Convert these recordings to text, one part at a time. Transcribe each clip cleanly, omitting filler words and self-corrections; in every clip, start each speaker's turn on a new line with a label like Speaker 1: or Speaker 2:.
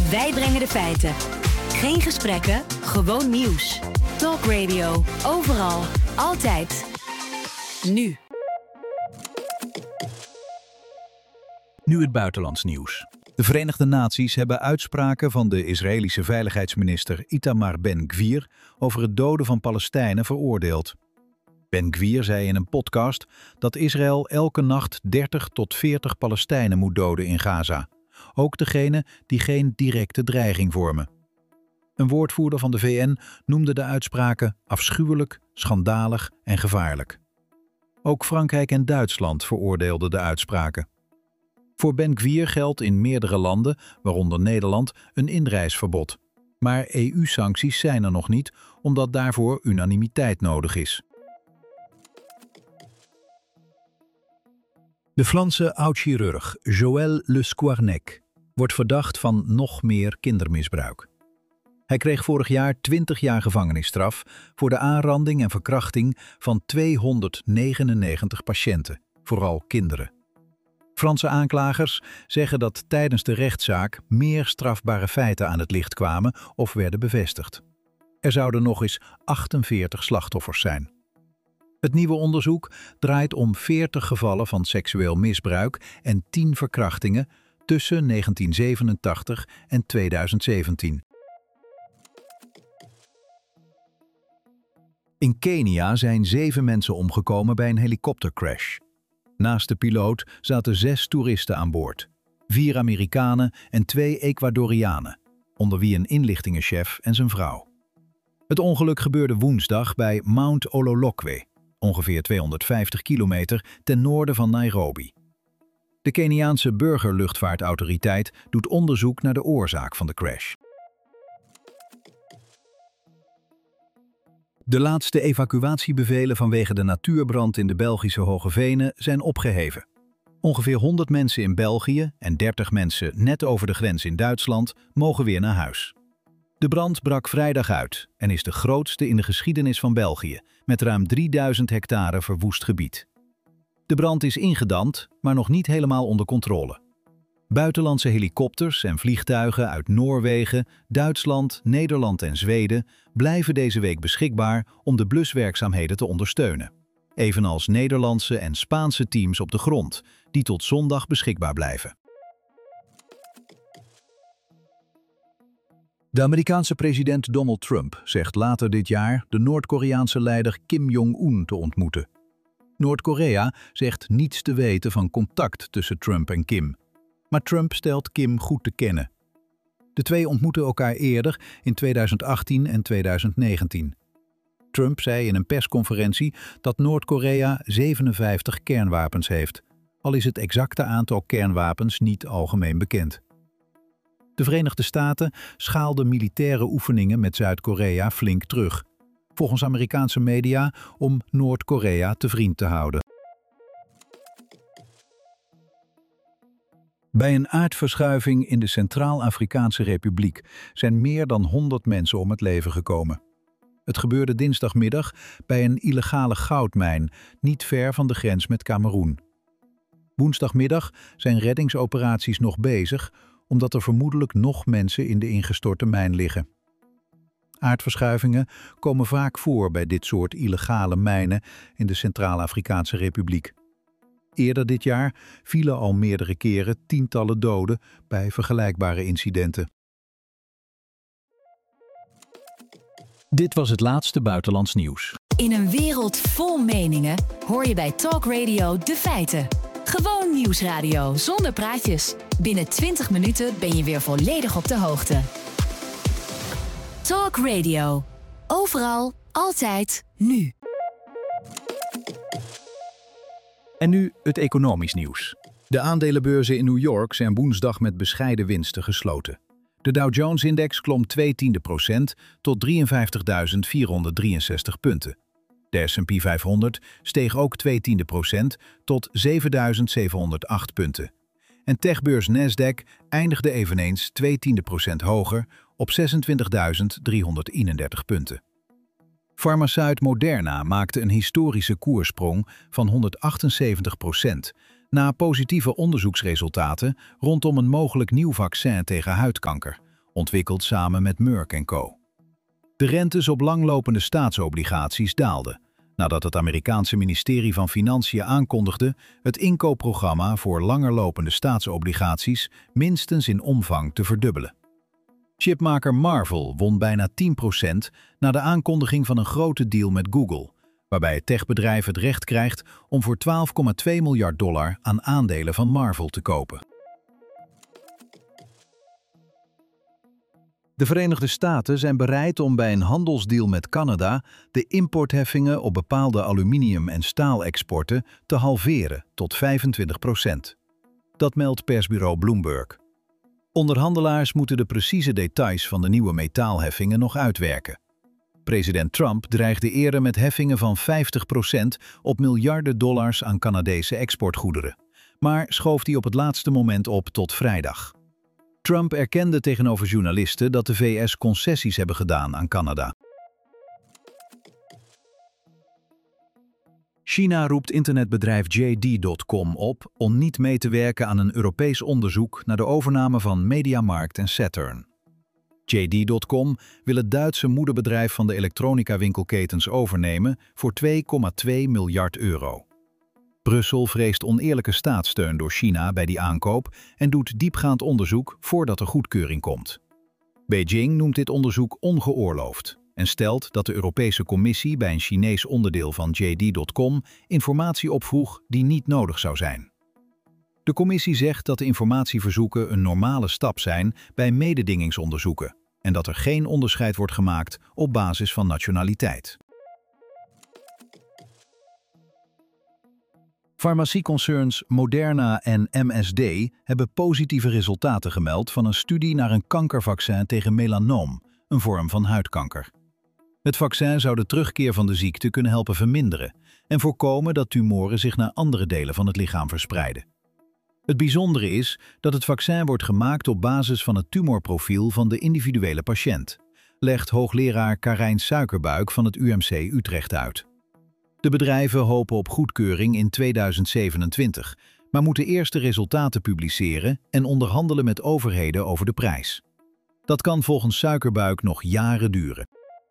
Speaker 1: Wij brengen de feiten. Geen gesprekken, gewoon nieuws. Talk Radio. Overal. Altijd. Nu.
Speaker 2: Nu het buitenlands nieuws. De Verenigde Naties hebben uitspraken van de Israëlische veiligheidsminister Itamar Ben-Gvir over het doden van Palestijnen veroordeeld. Ben-Gvir zei in een podcast dat Israël elke nacht 30 tot 40 Palestijnen moet doden in Gaza. Ook degenen die geen directe dreiging vormen. Een woordvoerder van de VN noemde de uitspraken afschuwelijk, schandalig en gevaarlijk. Ook Frankrijk en Duitsland veroordeelden de uitspraken. Voor Ben-Gvir geldt in meerdere landen, waaronder Nederland, een inreisverbod. Maar EU-sancties zijn er nog niet, omdat daarvoor unanimiteit nodig is. De Franse oud-chirurg Joël Le Squarnec wordt verdacht van nog meer kindermisbruik. Hij kreeg vorig jaar 20 jaar gevangenisstraf voor de aanranding en verkrachting van 299 patiënten, vooral kinderen. Franse aanklagers zeggen dat tijdens de rechtszaak meer strafbare feiten aan het licht kwamen of werden bevestigd. Er zouden nog eens 48 slachtoffers zijn. Het nieuwe onderzoek draait om 40 gevallen van seksueel misbruik en 10 verkrachtingen tussen 1987 en 2017. In Kenia zijn 7 mensen omgekomen bij een helikoptercrash. Naast de piloot zaten 6 toeristen aan boord. 4 Amerikanen en 2 Ecuadorianen, onder wie een inlichtingenchef en zijn vrouw. Het ongeluk gebeurde woensdag bij Mount Ololokwe, ongeveer 250 kilometer ten noorden van Nairobi. De Keniaanse burgerluchtvaartautoriteit doet onderzoek naar de oorzaak van de crash. De laatste evacuatiebevelen vanwege de natuurbrand in de Belgische Hoge Venen zijn opgeheven. Ongeveer 100 mensen in België en 30 mensen net over de grens in Duitsland mogen weer naar huis. De brand brak vrijdag uit en is de grootste in de geschiedenis van België, met ruim 3000 hectare verwoest gebied. De brand is ingedamd, maar nog niet helemaal onder controle. Buitenlandse helikopters en vliegtuigen uit Noorwegen, Duitsland, Nederland en Zweden blijven deze week beschikbaar om de bluswerkzaamheden te ondersteunen. Evenals Nederlandse en Spaanse teams op de grond, die tot zondag beschikbaar blijven. De Amerikaanse president Donald Trump zegt later dit jaar de Noord-Koreaanse leider Kim Jong-un te ontmoeten. Noord-Korea zegt niets te weten van contact tussen Trump en Kim. Maar Trump stelt Kim goed te kennen. De twee ontmoetten elkaar eerder in 2018 en 2019. Trump zei in een persconferentie dat Noord-Korea 57 kernwapens heeft, al is het exacte aantal kernwapens niet algemeen bekend. De Verenigde Staten schaalden militaire oefeningen met Zuid-Korea flink terug, volgens Amerikaanse media om Noord-Korea te vriend te houden. Bij een aardverschuiving in de Centraal-Afrikaanse Republiek zijn meer dan 100 mensen om het leven gekomen. Het gebeurde dinsdagmiddag bij een illegale goudmijn, niet ver van de grens met Kameroen. Woensdagmiddag zijn reddingsoperaties nog bezig, omdat er vermoedelijk nog mensen in de ingestorte mijn liggen. Aardverschuivingen komen vaak voor bij dit soort illegale mijnen in de Centraal-Afrikaanse Republiek. Eerder dit jaar vielen al meerdere keren tientallen doden bij vergelijkbare incidenten. Dit was het laatste buitenlands nieuws.
Speaker 1: In een wereld vol meningen hoor je bij Talk Radio de feiten. Gewoon nieuwsradio zonder praatjes. Binnen 20 minuten ben je weer volledig op de hoogte. Talk Radio. Overal, altijd, nu.
Speaker 2: En nu het economisch nieuws. De aandelenbeurzen in New York zijn woensdag met bescheiden winsten gesloten. De Dow Jones-index klom 0,2% tot 53.463 punten. De S&P 500 steeg ook 0,2% tot 7.708 punten. En techbeurs Nasdaq eindigde eveneens 0,2% hoger op 26.331 punten. Farmaceut Moderna maakte een historische koerssprong van 178% na positieve onderzoeksresultaten rondom een mogelijk nieuw vaccin tegen huidkanker, ontwikkeld samen met Merck & Co. De rentes op langlopende staatsobligaties daalden, nadat het Amerikaanse ministerie van Financiën aankondigde het inkoopprogramma voor langerlopende staatsobligaties minstens in omvang te verdubbelen. Chipmaker Marvell won bijna 10% na de aankondiging van een grote deal met Google, waarbij het techbedrijf het recht krijgt om voor $12,2 miljard aan aandelen van Marvell te kopen. De Verenigde Staten zijn bereid om bij een handelsdeal met Canada de importheffingen op bepaalde aluminium- en staalexporten te halveren tot 25%. Dat meldt persbureau Bloomberg. Onderhandelaars moeten de precieze details van de nieuwe metaalheffingen nog uitwerken. President Trump dreigde eerder met heffingen van 50% op miljarden dollars aan Canadese exportgoederen, maar schoof die op het laatste moment op tot vrijdag. Trump erkende tegenover journalisten dat de VS concessies hebben gedaan aan Canada. China roept internetbedrijf JD.com op om niet mee te werken aan een Europees onderzoek naar de overname van MediaMarkt en Saturn. JD.com wil het Duitse moederbedrijf van de elektronica-winkelketens overnemen voor €2,2 miljard. Brussel vreest oneerlijke staatssteun door China bij die aankoop en doet diepgaand onderzoek voordat er goedkeuring komt. Beijing noemt dit onderzoek ongeoorloofd en stelt dat de Europese Commissie bij een Chinees onderdeel van JD.com informatie opvroeg die niet nodig zou zijn. De commissie zegt dat de informatieverzoeken een normale stap zijn bij mededingingsonderzoeken en dat er geen onderscheid wordt gemaakt op basis van nationaliteit. Farmacieconcerns Moderna en MSD hebben positieve resultaten gemeld van een studie naar een kankervaccin tegen melanoom, een vorm van huidkanker. Het vaccin zou de terugkeer van de ziekte kunnen helpen verminderen en voorkomen dat tumoren zich naar andere delen van het lichaam verspreiden. Het bijzondere is dat het vaccin wordt gemaakt op basis van het tumorprofiel van de individuele patiënt, legt hoogleraar Karijn Suikerbuik van het UMC Utrecht uit. De bedrijven hopen op goedkeuring in 2027, maar moeten eerst de resultaten publiceren en onderhandelen met overheden over de prijs. Dat kan volgens Suikerbuik nog jaren duren.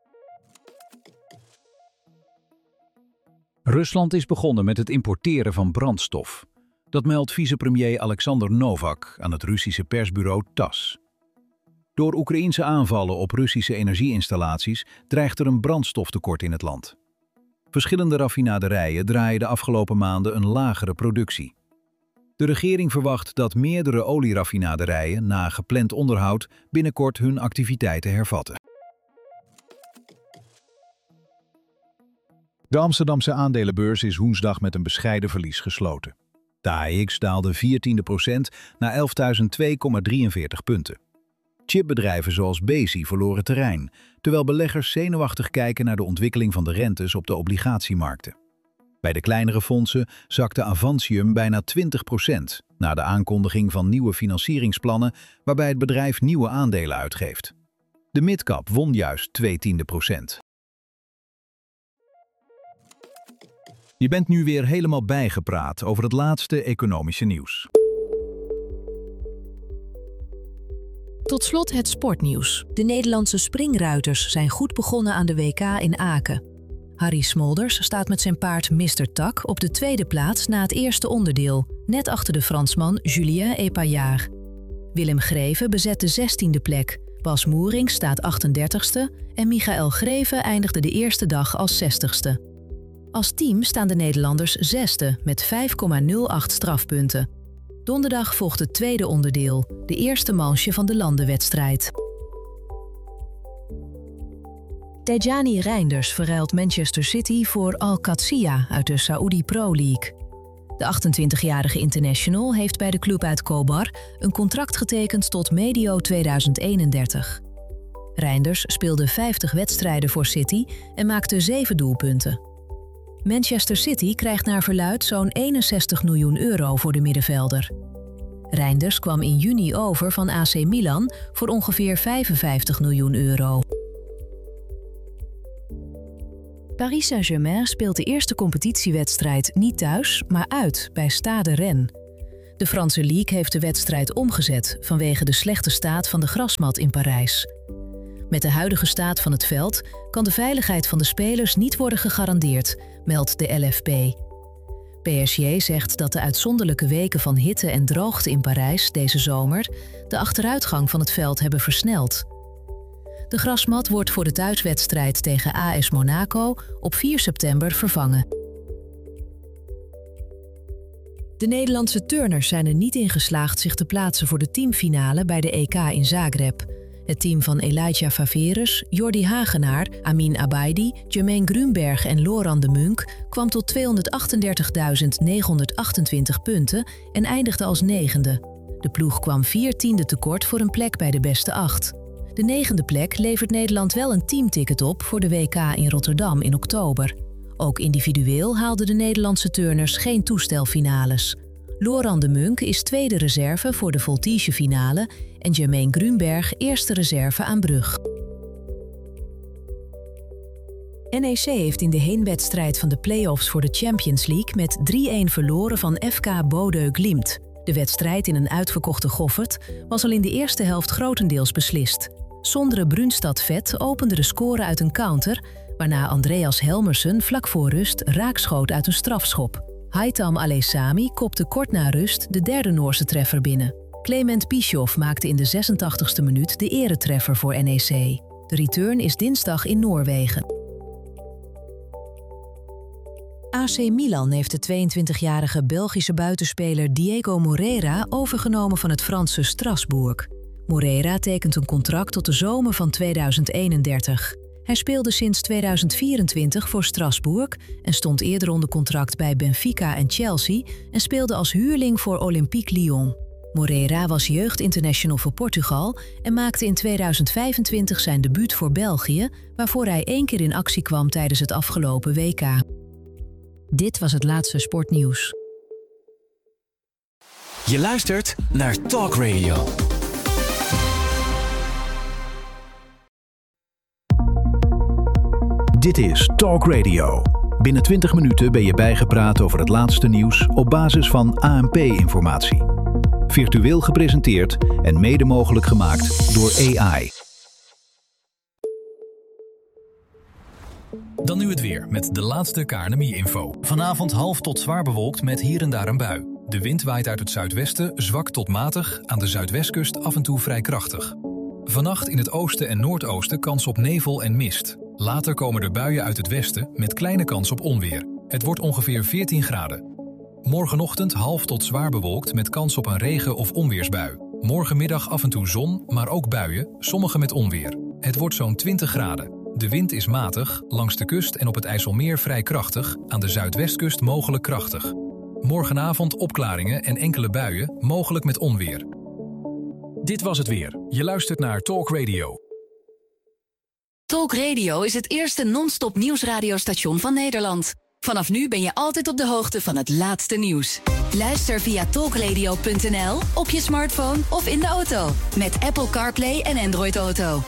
Speaker 2: Rusland is begonnen met het importeren van brandstof. Dat meldt vicepremier Alexander Novak aan het Russische persbureau TASS. Door Oekraïense aanvallen op Russische energieinstallaties dreigt er een brandstoftekort in het land. Verschillende raffinaderijen draaien de afgelopen maanden een lagere productie. De regering verwacht dat meerdere olieraffinaderijen na gepland onderhoud binnenkort hun activiteiten hervatten. De Amsterdamse aandelenbeurs is woensdag met een bescheiden verlies gesloten. De AEX daalde 14% naar 11.002,43 punten. Chipbedrijven zoals Besi verloren terrein, terwijl beleggers zenuwachtig kijken naar de ontwikkeling van de rentes op de obligatiemarkten. Bij de kleinere fondsen zakte Avantium bijna 20% na de aankondiging van nieuwe financieringsplannen waarbij het bedrijf nieuwe aandelen uitgeeft. De midcap won juist 0,2%. Je bent nu weer helemaal bijgepraat over het laatste economische nieuws.
Speaker 3: Tot slot het sportnieuws. De Nederlandse springruiters zijn goed begonnen aan de WK in Aken. Harry Smolders staat met zijn paard Mr. Tak op de tweede plaats na het eerste onderdeel, net achter de Fransman Julien Epaillard. Willem Greven bezet de 16e plek, Bas Moering staat 38ste en Michael Greven eindigde de eerste dag als 60ste. Als team staan de Nederlanders 6e met 5,08 strafpunten. Donderdag volgt het tweede onderdeel, de eerste manche van de landenwedstrijd. Tijjani Reinders verruilt Manchester City voor Al-Qadsiya uit de Saudi Pro League. De 28-jarige international heeft bij de club uit Khobar een contract getekend tot medio 2031. Reinders speelde 50 wedstrijden voor City en maakte 7 doelpunten. Manchester City krijgt naar verluidt zo'n €61 miljoen voor de middenvelder. Reinders kwam in juni over van AC Milan voor ongeveer €55 miljoen. Paris Saint-Germain speelt de eerste competitiewedstrijd niet thuis, maar uit bij Stade Rennes. De Franse League heeft de wedstrijd omgezet vanwege de slechte staat van de grasmat in Parijs. Met de huidige staat van het veld kan de veiligheid van de spelers niet worden gegarandeerd, meldt de LFP. PSG zegt dat de uitzonderlijke weken van hitte en droogte in Parijs deze zomer de achteruitgang van het veld hebben versneld. De grasmat wordt voor de thuiswedstrijd tegen AS Monaco op 4 september vervangen. De Nederlandse turners zijn er niet in geslaagd zich te plaatsen voor de teamfinale bij de EK in Zagreb. Het team van Elijah Faverus, Jordi Hagenaar, Amin Abaidi, Jermaine Grunberg en Laurent de Munk kwam tot 238.928 punten en eindigde als 9e. De ploeg kwam 4/10 tekort voor een plek bij de beste 8. De 9e plek levert Nederland wel een teamticket op voor de WK in Rotterdam in oktober. Ook individueel haalden de Nederlandse turners geen toestelfinales. Laurent de Munk is tweede reserve voor de voltige-finale en Jermaine Grunberg eerste reserve aan brug. NEC heeft in de heenwedstrijd van de play-offs voor de Champions League met 3-1 verloren van FK Bodø Glimt. De wedstrijd in een uitverkochte Goffert was al in de eerste helft grotendeels beslist. Sondre Brunstad-Vet opende de score uit een counter, waarna Andreas Helmersen vlak voor rust raakschoot uit een strafschop. Haitham Alesami kopte kort na rust de derde Noorse treffer binnen. Clement Bischoff maakte in de 86e minuut de eretreffer voor NEC. De return is dinsdag in Noorwegen. AC Milan heeft de 22-jarige Belgische buitenspeler Diego Moreira overgenomen van het Franse Strasbourg. Moreira tekent een contract tot de zomer van 2031. Hij speelde sinds 2024 voor Strasbourg en stond eerder onder contract bij Benfica en Chelsea en speelde als huurling voor Olympique Lyon. Moreira was jeugdinternational voor Portugal en maakte in 2025 zijn debuut voor België, waarvoor hij 1 keer in actie kwam tijdens het afgelopen WK. Dit was het laatste sportnieuws.
Speaker 4: Je luistert naar Talk Radio.
Speaker 2: Dit is Talk Radio. Binnen 20 minuten ben je bijgepraat over het laatste nieuws op basis van ANP-informatie. Virtueel gepresenteerd en mede mogelijk gemaakt door AI.
Speaker 5: Dan nu het weer met de laatste KNMI-info. Vanavond half tot zwaar bewolkt met hier en daar een bui. De wind waait uit het zuidwesten, zwak tot matig, aan de zuidwestkust af en toe vrij krachtig. Vannacht in het oosten en noordoosten kans op nevel en mist. Later komen er buien uit het westen met kleine kans op onweer. Het wordt ongeveer 14 graden. Morgenochtend half tot zwaar bewolkt met kans op een regen- of onweersbui. Morgenmiddag af en toe zon, maar ook buien, sommige met onweer. Het wordt zo'n 20 graden. De wind is matig, langs de kust en op het IJsselmeer vrij krachtig, aan de zuidwestkust mogelijk krachtig. Morgenavond opklaringen en enkele buien, mogelijk met onweer. Dit was het weer. Je luistert naar Talk Radio.
Speaker 1: Talk Radio is het eerste non-stop nieuwsradiostation van Nederland. Vanaf nu ben je altijd op de hoogte van het laatste nieuws. Luister via talkradio.nl, op je smartphone of in de auto. Met Apple CarPlay en Android Auto.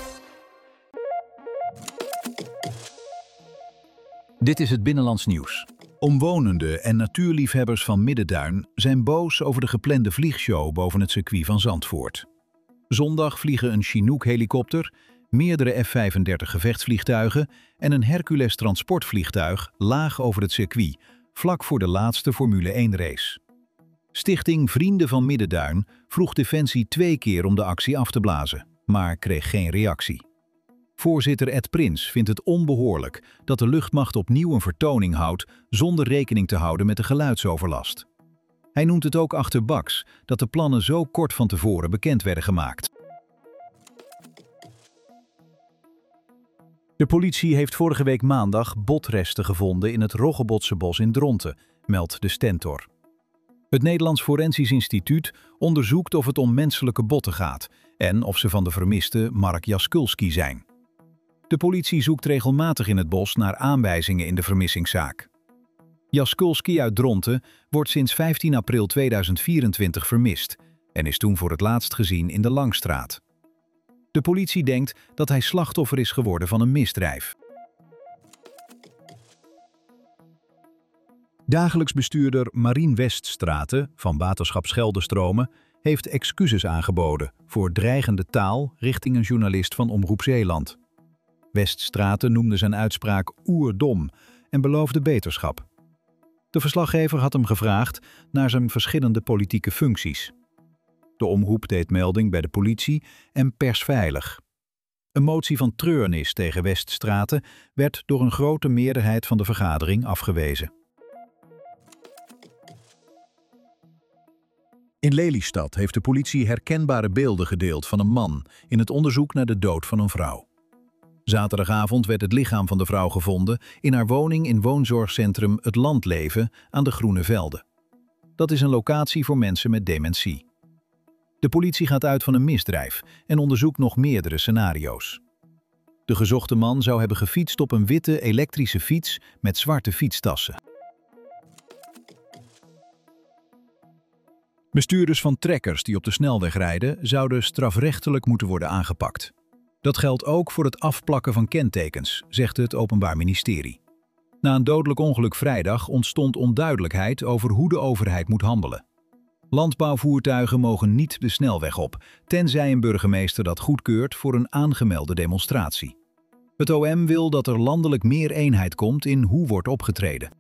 Speaker 2: Dit is het Binnenlands nieuws. Omwonenden en natuurliefhebbers van Middenduin zijn boos over de geplande vliegshow boven het circuit van Zandvoort. Zondag vliegen een Chinook-helikopter, meerdere F-35 gevechtsvliegtuigen en een Hercules transportvliegtuig laag over het circuit, vlak voor de laatste Formule 1-race. Stichting Vrienden van Middenduin vroeg Defensie 2 keer om de actie af te blazen, maar kreeg geen reactie. Voorzitter Ed Prins vindt het onbehoorlijk dat de luchtmacht opnieuw een vertoning houdt zonder rekening te houden met de geluidsoverlast. Hij noemt het ook achterbaks dat de plannen zo kort van tevoren bekend werden gemaakt. De politie heeft vorige week maandag botresten gevonden in het Roggebotse bos in Dronten, meldt de Stentor. Het Nederlands Forensisch Instituut onderzoekt of het om menselijke botten gaat en of ze van de vermiste Mark Jaskulski zijn. De politie zoekt regelmatig in het bos naar aanwijzingen in de vermissingszaak. Jaskulski uit Dronten wordt sinds 15 april 2024 vermist en is toen voor het laatst gezien in de Langstraat. De politie denkt dat hij slachtoffer is geworden van een misdrijf. Dagelijks bestuurder Marien Weststraten van Waterschap Scheldestromen heeft excuses aangeboden voor dreigende taal richting een journalist van Omroep Zeeland. Weststraten noemde zijn uitspraak oerdom en beloofde beterschap. De verslaggever had hem gevraagd naar zijn verschillende politieke functies. De omroep deed melding bij de politie en Persveilig. Een motie van treurnis tegen Weststraten werd door een grote meerderheid van de vergadering afgewezen. In Lelystad heeft de politie herkenbare beelden gedeeld van een man in het onderzoek naar de dood van een vrouw. Zaterdagavond werd het lichaam van de vrouw gevonden in haar woning in woonzorgcentrum Het Landleven aan de Groene Velden. Dat is een locatie voor mensen met dementie. De politie gaat uit van een misdrijf en onderzoekt nog meerdere scenario's. De gezochte man zou hebben gefietst op een witte elektrische fiets met zwarte fietstassen. Bestuurders van trekkers die op de snelweg rijden zouden strafrechtelijk moeten worden aangepakt. Dat geldt ook voor het afplakken van kentekens, zegt het Openbaar Ministerie. Na een dodelijk ongeluk vrijdag ontstond onduidelijkheid over hoe de overheid moet handelen. Landbouwvoertuigen mogen niet de snelweg op, tenzij een burgemeester dat goedkeurt voor een aangemelde demonstratie. Het OM wil dat er landelijk meer eenheid komt in hoe wordt opgetreden.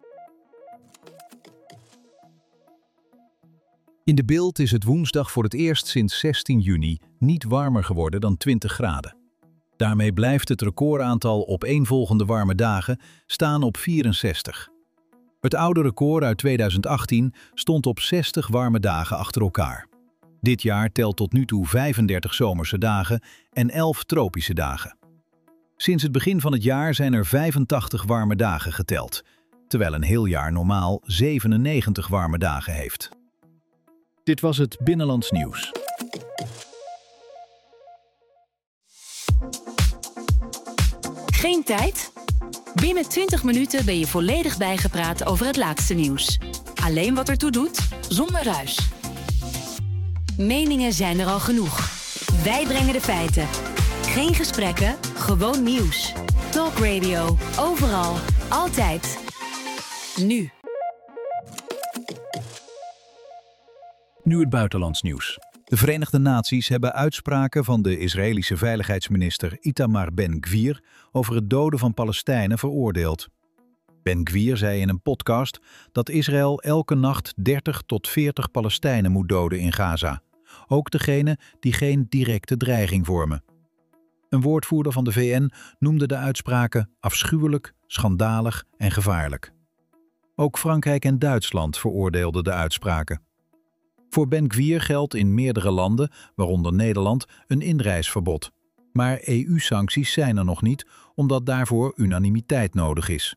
Speaker 2: In de Bilt is het woensdag voor het eerst sinds 16 juni niet warmer geworden dan 20 graden. Daarmee blijft het recordaantal opeenvolgende warme dagen staan op 64. Het oude record uit 2018 stond op 60 warme dagen achter elkaar. Dit jaar telt tot nu toe 35 zomerse dagen en 11 tropische dagen. Sinds het begin van het jaar zijn er 85 warme dagen geteld, terwijl een heel jaar normaal 97 warme dagen heeft. Dit was het Binnenlands Nieuws.
Speaker 1: Geen tijd? Binnen 20 minuten ben je volledig bijgepraat over het laatste nieuws. Alleen wat ertoe doet, zonder ruis. Meningen zijn er al genoeg. Wij brengen de feiten. Geen gesprekken, gewoon nieuws. Talk Radio, overal, altijd. Nu.
Speaker 2: Nu het buitenlands nieuws. De Verenigde Naties hebben uitspraken van de Israëlische veiligheidsminister Itamar Ben-Gvir over het doden van Palestijnen veroordeeld. Ben-Gvir zei in een podcast dat Israël elke nacht 30 tot 40 Palestijnen moet doden in Gaza. Ook degenen die geen directe dreiging vormen. Een woordvoerder van de VN noemde de uitspraken afschuwelijk, schandalig en gevaarlijk. Ook Frankrijk en Duitsland veroordeelden de uitspraken. Voor Ben-Gvir geldt in meerdere landen, waaronder Nederland, een inreisverbod. Maar EU-sancties zijn er nog niet, omdat daarvoor unanimiteit nodig is.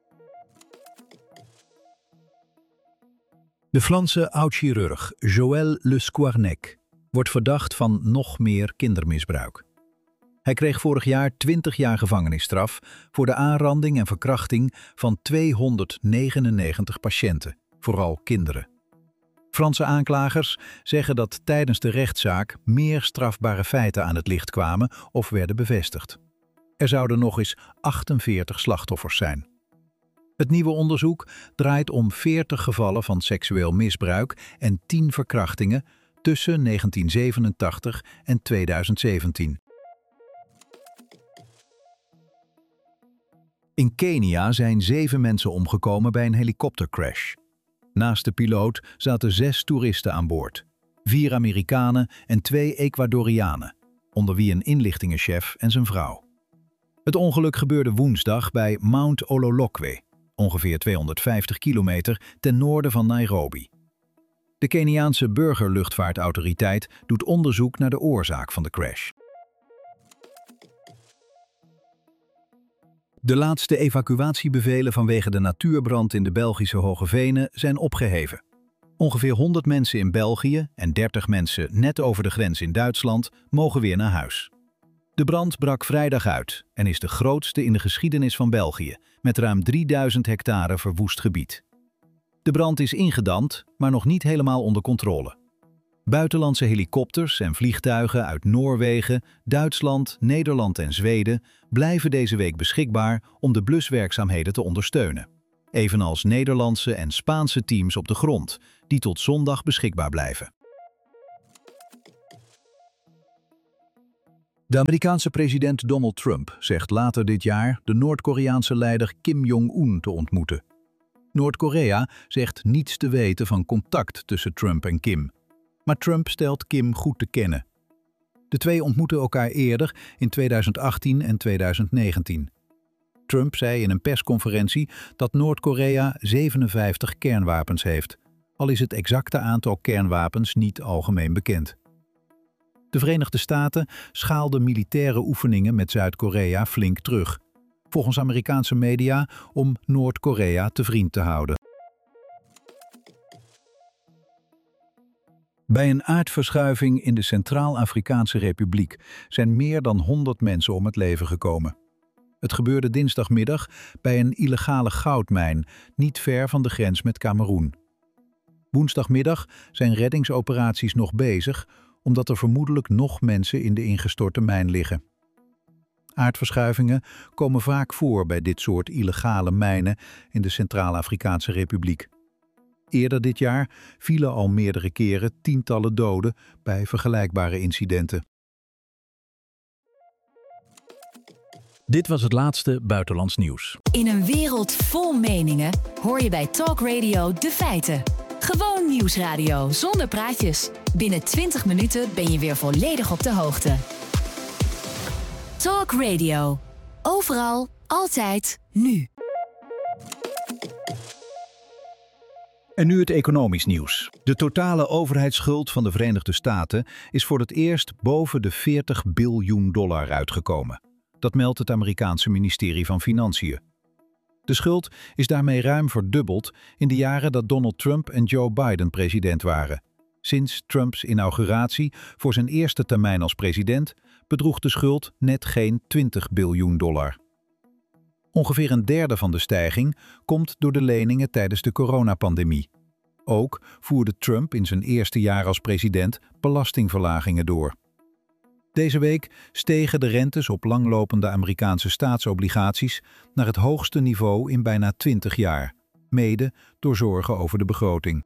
Speaker 2: De Franse oud-chirurg Joël Le Squarnec wordt verdacht van nog meer kindermisbruik. Hij kreeg vorig jaar 20 jaar gevangenisstraf voor de aanranding en verkrachting van 299 patiënten, vooral kinderen. Franse aanklagers zeggen dat tijdens de rechtszaak meer strafbare feiten aan het licht kwamen of werden bevestigd. Er zouden nog eens 48 slachtoffers zijn. Het nieuwe onderzoek draait om 40 gevallen van seksueel misbruik en 10 verkrachtingen tussen 1987 en 2017. In Kenia zijn 7 mensen omgekomen bij een helikoptercrash. Naast de piloot zaten 6 toeristen aan boord. 4 Amerikanen en 2 Ecuadorianen, onder wie een inlichtingenchef en zijn vrouw. Het ongeluk gebeurde woensdag bij Mount Ololokwe, ongeveer 250 kilometer ten noorden van Nairobi. De Keniaanse burgerluchtvaartautoriteit doet onderzoek naar de oorzaak van de crash. De laatste evacuatiebevelen vanwege de natuurbrand in de Belgische Hoge Venen zijn opgeheven. Ongeveer 100 mensen in België en 30 mensen net over de grens in Duitsland mogen weer naar huis. De brand brak vrijdag uit en is de grootste in de geschiedenis van België, met ruim 3000 hectare verwoest gebied. De brand is ingedamd, maar nog niet helemaal onder controle. Buitenlandse helikopters en vliegtuigen uit Noorwegen, Duitsland, Nederland en Zweden blijven deze week beschikbaar om de bluswerkzaamheden te ondersteunen. evenals Nederlandse en Spaanse teams op de grond, die tot zondag beschikbaar blijven. De Amerikaanse president Donald Trump zegt later dit jaar de Noord-Koreaanse leider Kim Jong-un te ontmoeten. Noord-Korea zegt niets te weten van contact tussen Trump en Kim. Maar Trump stelt Kim goed te kennen. De twee ontmoetten elkaar eerder in 2018 en 2019. Trump zei in een persconferentie dat Noord-Korea 57 kernwapens heeft, al is het exacte aantal kernwapens niet algemeen bekend. De Verenigde Staten schaalden militaire oefeningen met Zuid-Korea flink terug, volgens Amerikaanse media om Noord-Korea te vriend te houden. Bij een aardverschuiving in de Centraal-Afrikaanse Republiek zijn meer dan 100 mensen om het leven gekomen. Het gebeurde dinsdagmiddag bij een illegale goudmijn, niet ver van de grens met Kameroen. Woensdagmiddag zijn reddingsoperaties nog bezig, omdat er vermoedelijk nog mensen in de ingestorte mijn liggen. Aardverschuivingen komen vaak voor bij dit soort illegale mijnen in de Centraal-Afrikaanse Republiek. Eerder dit jaar vielen al meerdere keren tientallen doden bij vergelijkbare incidenten. Dit was het laatste buitenlands nieuws.
Speaker 1: In een wereld vol meningen hoor je bij Talk Radio de feiten. Gewoon nieuwsradio zonder praatjes. Binnen 20 minuten ben je weer volledig op de hoogte. Talk Radio. Overal, altijd, nu.
Speaker 2: En nu het economisch nieuws. De totale overheidsschuld van de Verenigde Staten is voor het eerst boven de $40 biljoen uitgekomen. Dat meldt het Amerikaanse ministerie van Financiën. De schuld is daarmee ruim verdubbeld in de jaren dat Donald Trump en Joe Biden president waren. Sinds Trumps inauguratie voor zijn eerste termijn als president bedroeg de schuld net geen $20 biljoen. Ongeveer een derde van de stijging komt door de leningen tijdens de coronapandemie. Ook voerde Trump in zijn eerste jaar als president belastingverlagingen door. Deze week stegen de rentes op langlopende Amerikaanse staatsobligaties naar het hoogste niveau in bijna 20 jaar, mede door zorgen over de begroting.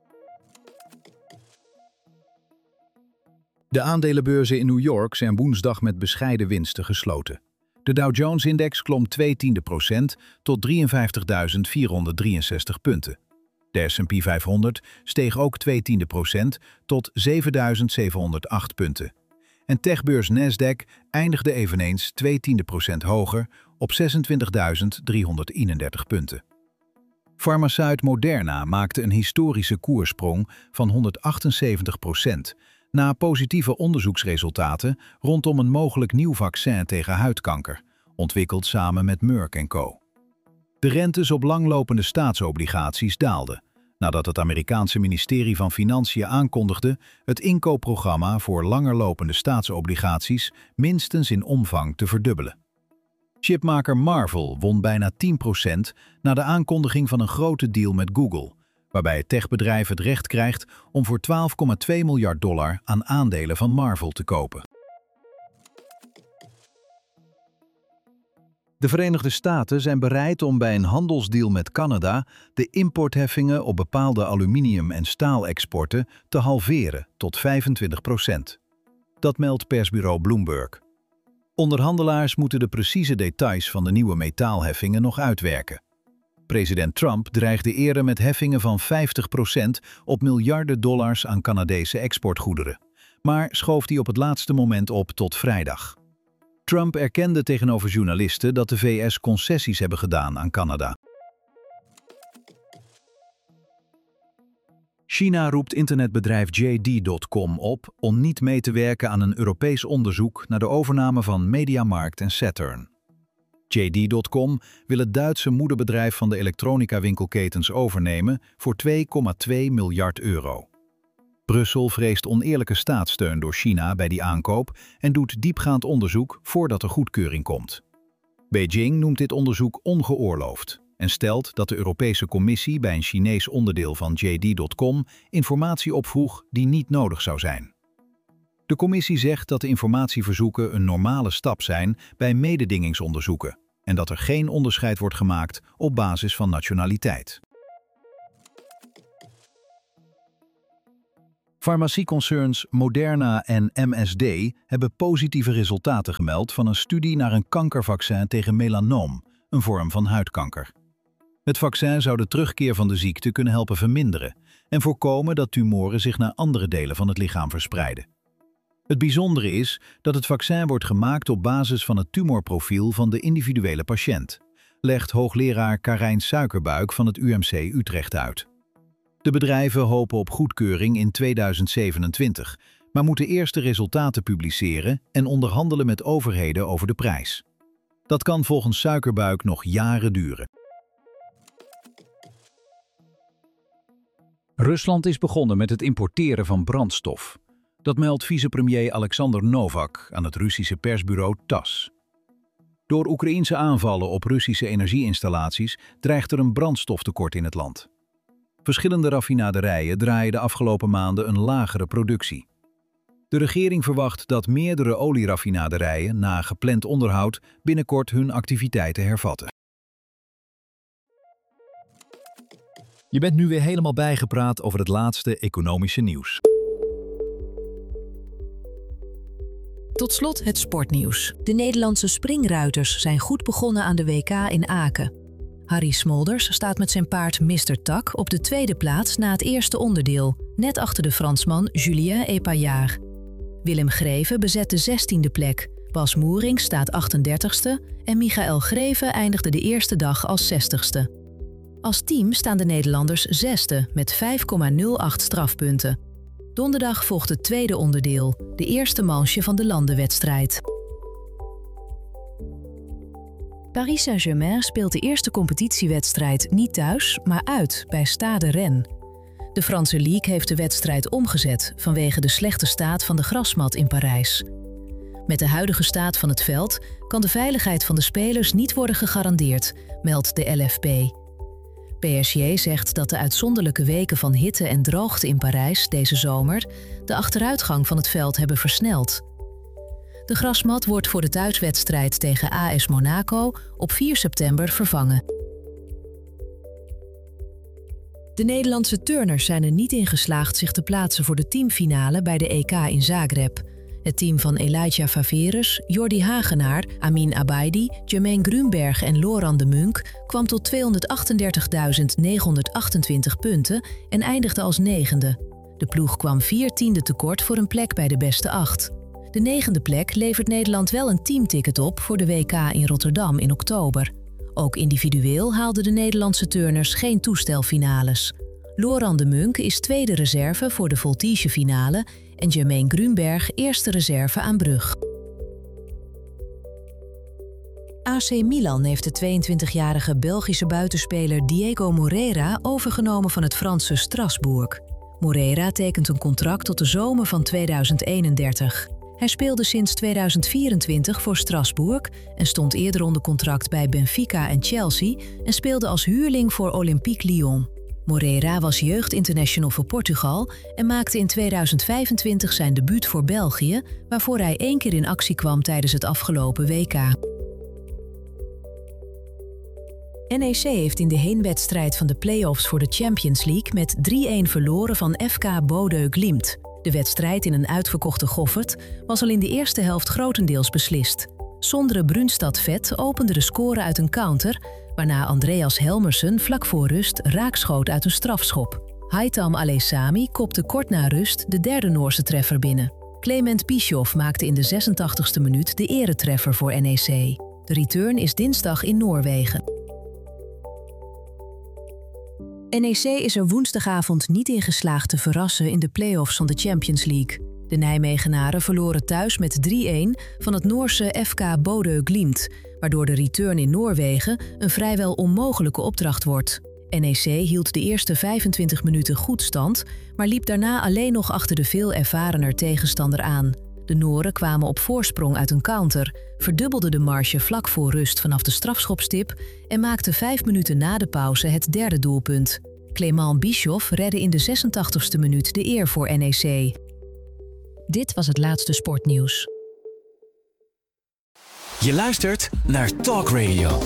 Speaker 2: De aandelenbeurzen in New York zijn woensdag met bescheiden winsten gesloten. De Dow Jones-index klom 0,2% tot 53.463 punten. De S&P 500 steeg ook 0,2% tot 7.708 punten. En techbeurs Nasdaq eindigde eveneens 0,2% hoger op 26.331 punten. Farmaceut Moderna maakte een historische koerssprong van 178% na positieve onderzoeksresultaten rondom een mogelijk nieuw vaccin tegen huidkanker, ontwikkeld samen met Merck & Co. De rentes op langlopende staatsobligaties daalden, nadat het Amerikaanse ministerie van Financiën aankondigde het inkoopprogramma voor langerlopende staatsobligaties minstens in omvang te verdubbelen. Chipmaker Marvell won bijna 10% na de aankondiging van een grote deal met Google, waarbij het techbedrijf het recht krijgt om voor $12,2 miljard aan aandelen van Marvell te kopen. De Verenigde Staten zijn bereid om bij een handelsdeal met Canada de importheffingen op bepaalde aluminium- en staalexporten te halveren tot 25%. Dat meldt persbureau Bloomberg. Onderhandelaars moeten de precieze details van de nieuwe metaalheffingen nog uitwerken. President Trump dreigde eerder met heffingen van 50% op miljarden dollars aan Canadese exportgoederen, maar schoof die op het laatste moment op tot vrijdag. Trump erkende tegenover journalisten dat de VS concessies hebben gedaan aan Canada. China roept internetbedrijf JD.com op om niet mee te werken aan een Europees onderzoek naar de overname van MediaMarkt en Saturn. JD.com wil het Duitse moederbedrijf van de elektronica-winkelketens overnemen voor €2,2 miljard. Brussel vreest oneerlijke staatssteun door China bij die aankoop en doet diepgaand onderzoek voordat er goedkeuring komt. Beijing noemt dit onderzoek ongeoorloofd en stelt dat de Europese Commissie bij een Chinees onderdeel van JD.com informatie opvroeg die niet nodig zou zijn. De commissie zegt dat de informatieverzoeken een normale stap zijn bij mededingingsonderzoeken, en dat er geen onderscheid wordt gemaakt op basis van nationaliteit. Farmacieconcerns Moderna en MSD hebben positieve resultaten gemeld van een studie naar een kankervaccin tegen melanoom, een vorm van huidkanker. Het vaccin zou de terugkeer van de ziekte kunnen helpen verminderen en voorkomen dat tumoren zich naar andere delen van het lichaam verspreiden. Het bijzondere is dat het vaccin wordt gemaakt op basis van het tumorprofiel van de individuele patiënt, legt hoogleraar Karijn Suikerbuik van het UMC Utrecht uit. De bedrijven hopen op goedkeuring in 2027, maar moeten eerst de resultaten publiceren en onderhandelen met overheden over de prijs. Dat kan volgens Suikerbuik nog jaren duren. Rusland is begonnen met het importeren van brandstof. Dat meldt vicepremier Alexander Novak aan het Russische persbureau TASS. Door Oekraïense aanvallen op Russische energieinstallaties dreigt er een brandstoftekort in het land. Verschillende raffinaderijen draaien de afgelopen maanden een lagere productie. De regering verwacht dat meerdere olieraffinaderijen na gepland onderhoud binnenkort hun activiteiten hervatten.
Speaker 5: Je bent nu weer helemaal bijgepraat over het laatste economische nieuws.
Speaker 3: Tot slot het sportnieuws. De Nederlandse springruiters zijn goed begonnen aan de WK in Aken. Harry Smolders staat met zijn paard Mr. Tak op de tweede plaats na het eerste onderdeel, net achter de Fransman Julien Epaillard. Willem Greven bezet de 16e plek, Bas Moering staat 38ste en Michael Greven eindigde de eerste dag als 60ste. Als team staan de Nederlanders 6e met 5,08 strafpunten. Donderdag volgt het tweede onderdeel, de eerste manche van de landenwedstrijd. Paris Saint-Germain speelt de eerste competitiewedstrijd niet thuis, maar uit bij Stade Rennes. De Franse League heeft de wedstrijd omgezet vanwege de slechte staat van de grasmat in Parijs. Met de huidige staat van het veld kan de veiligheid van de spelers niet worden gegarandeerd, meldt de LFP. PSG zegt dat de uitzonderlijke weken van hitte en droogte in Parijs deze zomer de achteruitgang van het veld hebben versneld. De grasmat wordt voor de thuiswedstrijd tegen AS Monaco op 4 september vervangen. De Nederlandse turners zijn er niet in geslaagd zich te plaatsen voor de teamfinale bij de EK in Zagreb. Het team van Elijah Faverus, Jordi Hagenaar, Amin Abaidi, Jermaine Grunberg en Laurent de Munk kwam tot 238.928 punten en eindigde als 9e. De ploeg kwam 4/10 tekort voor een plek bij de beste 8. De 9e plek levert Nederland wel een teamticket op voor de WK in Rotterdam in oktober. Ook individueel haalden de Nederlandse turners geen toestelfinales. Laurent de Munk is tweede reserve voor de voltigefinale en Jermaine Grunberg eerste reserve aan brug. AC Milan heeft de 22-jarige Belgische buitenspeler Diego Moreira overgenomen van het Franse Strasbourg. Moreira tekent een contract tot de zomer van 2031. Hij speelde sinds 2024 voor Strasbourg en stond eerder onder contract bij Benfica en Chelsea en speelde als huurling voor Olympique Lyon. Moreira was jeugdinternational voor Portugal en maakte in 2025 zijn debuut voor België, waarvoor hij 1 keer in actie kwam tijdens het afgelopen WK. NEC heeft in de heenwedstrijd van de play-offs voor de Champions League met 3-1 verloren van FK Bodø Glimt. De wedstrijd in een uitverkochte Goffert was al in de eerste helft grotendeels beslist. Sondre Brunstad-Vet opende de score uit een counter, waarna Andreas Helmersen vlak voor rust raakschoot uit een strafschop. Haitham Alesami kopte kort na rust de derde Noorse treffer binnen. Clement Bischoff maakte in de 86e minuut de eretreffer voor NEC. De return is dinsdag in Noorwegen. NEC is er woensdagavond niet in geslaagd te verrassen in de play-offs van de Champions League. De Nijmegenaren verloren thuis met 3-1 van het Noorse FK Bodø Glimt, waardoor de return in Noorwegen een vrijwel onmogelijke opdracht wordt. NEC hield de eerste 25 minuten goed stand, maar liep daarna alleen nog achter de veel ervarener tegenstander aan. De Noren kwamen op voorsprong uit een counter, verdubbelden de marge vlak voor rust vanaf de strafschopstip en maakten 5 minuten na de pauze het derde doelpunt. Clement Bischoff redde in de 86e minuut de eer voor NEC. Dit was het laatste sportnieuws.
Speaker 4: Je luistert naar Talk Radio.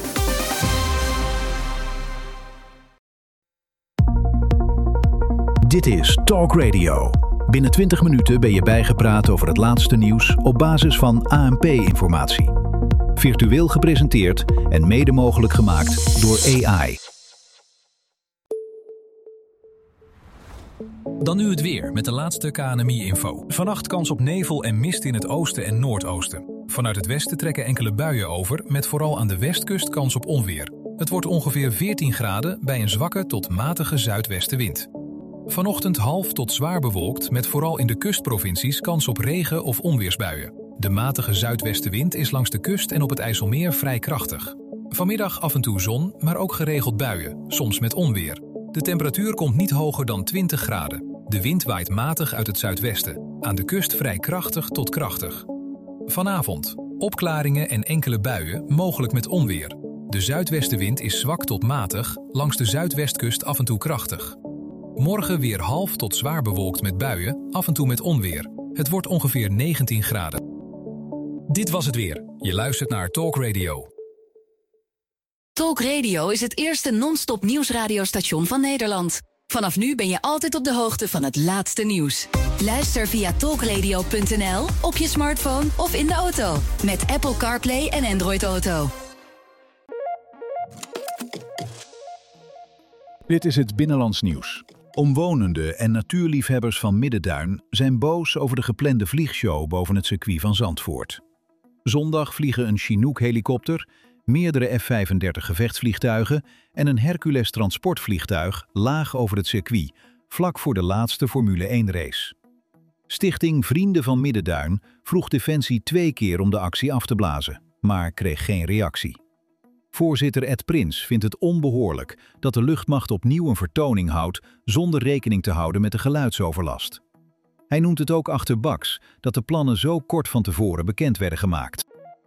Speaker 2: Dit is Talk Radio. Binnen 20 minuten ben je bijgepraat over het laatste nieuws op basis van ANP-informatie. Virtueel gepresenteerd en mede mogelijk gemaakt door AI.
Speaker 5: Dan nu het weer met de laatste KNMI-info. Vannacht kans op nevel en mist in het oosten en noordoosten. Vanuit het westen trekken enkele buien over, met vooral aan de westkust kans op onweer. Het wordt ongeveer 14 graden bij een zwakke tot matige zuidwestenwind. Vanochtend half tot zwaar bewolkt, met vooral in de kustprovincies kans op regen- of onweersbuien. De matige zuidwestenwind is langs de kust en op het IJsselmeer vrij krachtig. Vanmiddag af en toe zon, maar ook geregeld buien, soms met onweer. De temperatuur komt niet hoger dan 20 graden. De wind waait matig uit het zuidwesten. Aan de kust vrij krachtig tot krachtig. Vanavond opklaringen en enkele buien, mogelijk met onweer. De zuidwestenwind is zwak tot matig, langs de zuidwestkust af en toe krachtig. Morgen weer half tot zwaar bewolkt met buien, af en toe met onweer. Het wordt ongeveer 19 graden. Dit was het weer. Je luistert naar Talk Radio.
Speaker 1: Talk Radio is het eerste non-stop nieuwsradiostation van Nederland. Vanaf nu ben je altijd op de hoogte van het laatste nieuws. Luister via talkradio.nl, op je smartphone of in de auto. Met Apple CarPlay en Android Auto.
Speaker 2: Dit is het Binnenlands nieuws. Omwonenden en natuurliefhebbers van Middenduin zijn boos over de geplande vliegshow boven het circuit van Zandvoort. Zondag vliegen een Chinook-helikopter, meerdere F-35 gevechtsvliegtuigen en een Hercules transportvliegtuig laag over het circuit, vlak voor de laatste Formule 1-race. Stichting Vrienden van Middenduin vroeg Defensie 2 keer om de actie af te blazen, maar kreeg geen reactie. Voorzitter Ed Prins vindt het onbehoorlijk dat de luchtmacht opnieuw een vertoning houdt zonder rekening te houden met de geluidsoverlast. Hij noemt het ook achterbaks dat de plannen zo kort van tevoren bekend werden gemaakt.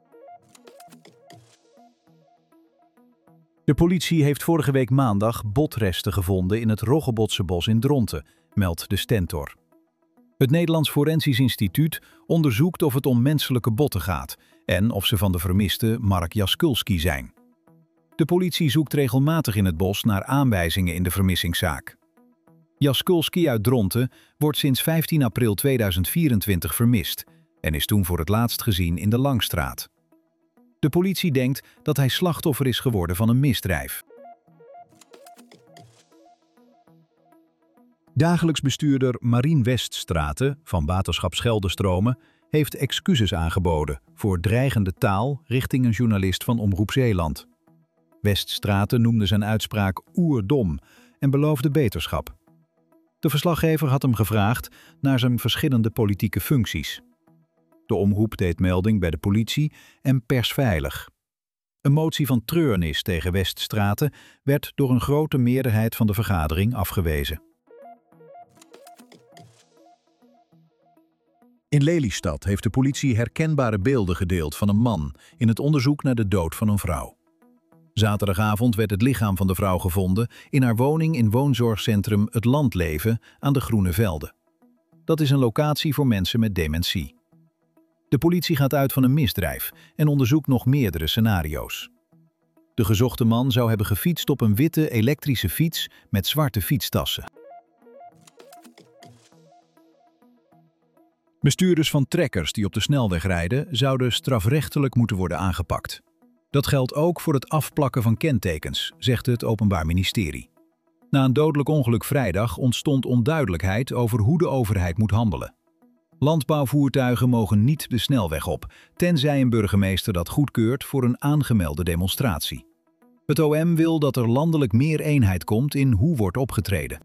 Speaker 2: De politie heeft vorige week maandag botresten gevonden in het Roggebotse in Dronten, meldt de Stentor. Het Nederlands Forensisch Instituut onderzoekt of het om menselijke botten gaat en of ze van de vermiste Mark Jaskulski zijn. De politie zoekt regelmatig in het bos naar aanwijzingen in de vermissingszaak. Jaskulski uit Dronten wordt sinds 15 april 2024 vermist en is toen voor het laatst gezien in de Langstraat. De politie denkt dat hij slachtoffer is geworden van een misdrijf. Dagelijks bestuurder Marien Weststraten van Waterschap Scheldestromen heeft excuses aangeboden voor dreigende taal richting een journalist van Omroep Zeeland. Weststraten noemde zijn uitspraak oerdom en beloofde beterschap. De verslaggever had hem gevraagd naar zijn verschillende politieke functies. De omroep deed melding bij de politie en Persveilig. Een motie van treurnis tegen Weststraten werd door een grote meerderheid van de vergadering afgewezen. In Lelystad heeft de politie herkenbare beelden gedeeld van een man in het onderzoek naar de dood van een vrouw. Zaterdagavond werd het lichaam van de vrouw gevonden in haar woning in woonzorgcentrum Het Landleven aan de Groene Velden. Dat is een locatie voor mensen met dementie. De politie gaat uit van een misdrijf en onderzoekt nog meerdere scenario's. De gezochte man zou hebben gefietst op een witte elektrische fiets met zwarte fietstassen. Bestuurders van trekkers die op de snelweg rijden zouden strafrechtelijk moeten worden aangepakt. Dat geldt ook voor het afplakken van kentekens, zegt het Openbaar Ministerie. Na een dodelijk ongeluk vrijdag ontstond onduidelijkheid over hoe de overheid moet handelen. Landbouwvoertuigen mogen niet de snelweg op, tenzij een burgemeester dat goedkeurt voor een aangemelde demonstratie. Het OM wil dat er landelijk meer eenheid komt in hoe wordt opgetreden.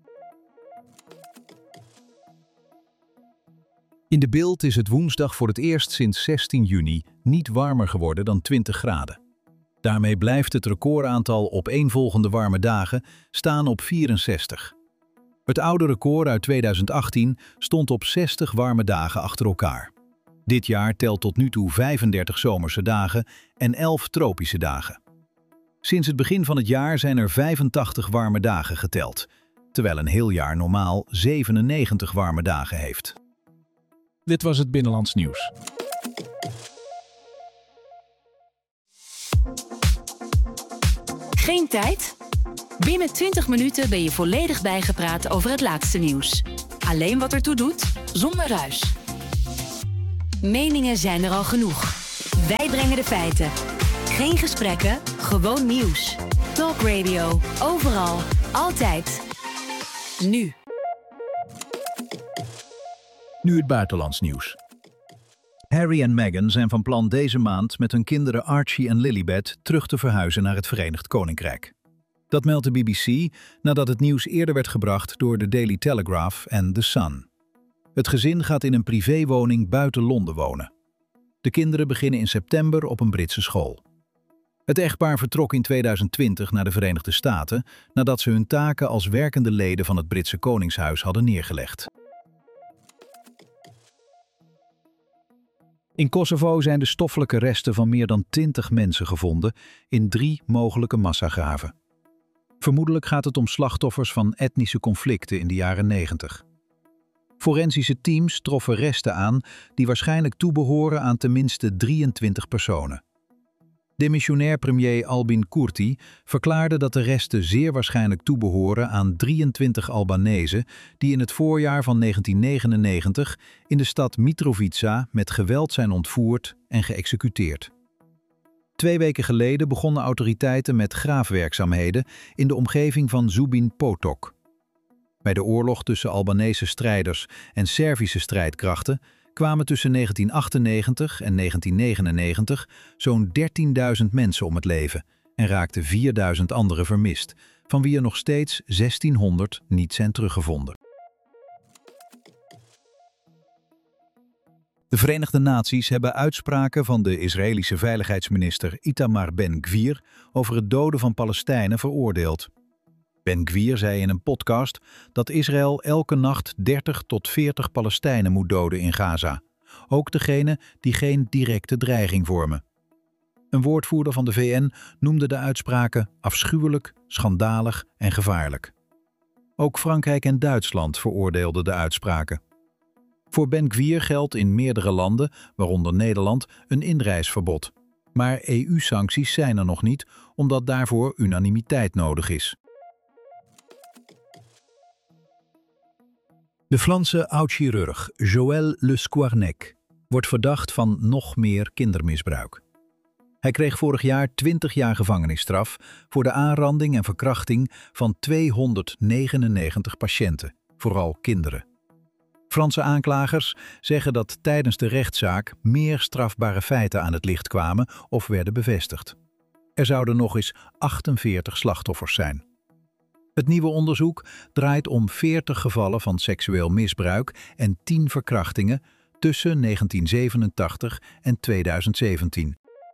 Speaker 2: In de Bilt is het woensdag voor het eerst sinds 16 juni niet warmer geworden dan 20 graden. Daarmee blijft het recordaantal opeenvolgende warme dagen staan op 64. Het oude record uit 2018 stond op 60 warme dagen achter elkaar. Dit jaar telt tot nu toe 35 zomerse dagen en 11 tropische dagen. Sinds het begin van het jaar zijn er 85 warme dagen geteld, terwijl een heel jaar normaal 97 warme dagen heeft. Dit was het Binnenlands nieuws.
Speaker 1: Geen tijd? Binnen 20 minuten ben je volledig bijgepraat over het laatste nieuws. Alleen wat ertoe doet, zonder ruis. Meningen zijn er al genoeg. Wij brengen de feiten. Geen gesprekken, gewoon nieuws. Talk Radio, overal, altijd. Nu.
Speaker 2: Nu het buitenlands nieuws. Harry en Meghan zijn van plan deze maand met hun kinderen Archie en Lilibet terug te verhuizen naar het Verenigd Koninkrijk. Dat meldt de BBC nadat het nieuws eerder werd gebracht door de Daily Telegraph en The Sun. Het gezin gaat in een privéwoning buiten Londen wonen. De kinderen beginnen in september op een Britse school. Het echtpaar vertrok in 2020 naar de Verenigde Staten nadat ze hun taken als werkende leden van het Britse Koningshuis hadden neergelegd. In Kosovo zijn de stoffelijke resten van meer dan 20 mensen gevonden in 3 mogelijke massagraven. Vermoedelijk gaat het om slachtoffers van etnische conflicten in de jaren 90. Forensische teams troffen resten aan die waarschijnlijk toebehoren aan tenminste 23 personen. Demissionair premier Albin Kurti verklaarde dat de resten zeer waarschijnlijk toebehoren aan 23 Albanezen die in het voorjaar van 1999 in de stad Mitrovica met geweld zijn ontvoerd en geëxecuteerd. 2 weken geleden begonnen autoriteiten met graafwerkzaamheden in de omgeving van Zubin Potok. Bij de oorlog tussen Albanese strijders en Servische strijdkrachten kwamen tussen 1998 en 1999 zo'n 13.000 mensen om het leven en raakten 4.000 anderen vermist, van wie er nog steeds 1600 niet zijn teruggevonden. De Verenigde Naties hebben uitspraken van de Israëlische veiligheidsminister Itamar Ben-Gvir over het doden van Palestijnen veroordeeld. Ben-Gvir zei in een podcast dat Israël elke nacht 30 tot 40 Palestijnen moet doden in Gaza. Ook degenen die geen directe dreiging vormen. Een woordvoerder van de VN noemde de uitspraken afschuwelijk, schandalig en gevaarlijk. Ook Frankrijk en Duitsland veroordeelden de uitspraken. Voor Ben-Gvir geldt in meerdere landen, waaronder Nederland, een inreisverbod. Maar EU-sancties zijn er nog niet, omdat daarvoor unanimiteit nodig is. De Franse oud-chirurg Joël Le Squarnec wordt verdacht van nog meer kindermisbruik. Hij kreeg vorig jaar 20 jaar gevangenisstraf voor de aanranding en verkrachting van 299 patiënten, vooral kinderen. Franse aanklagers zeggen dat tijdens de rechtszaak meer strafbare feiten aan het licht kwamen of werden bevestigd. Er zouden nog eens 48 slachtoffers zijn. Het nieuwe onderzoek draait om 40 gevallen van seksueel misbruik en 10 verkrachtingen tussen 1987 en 2017.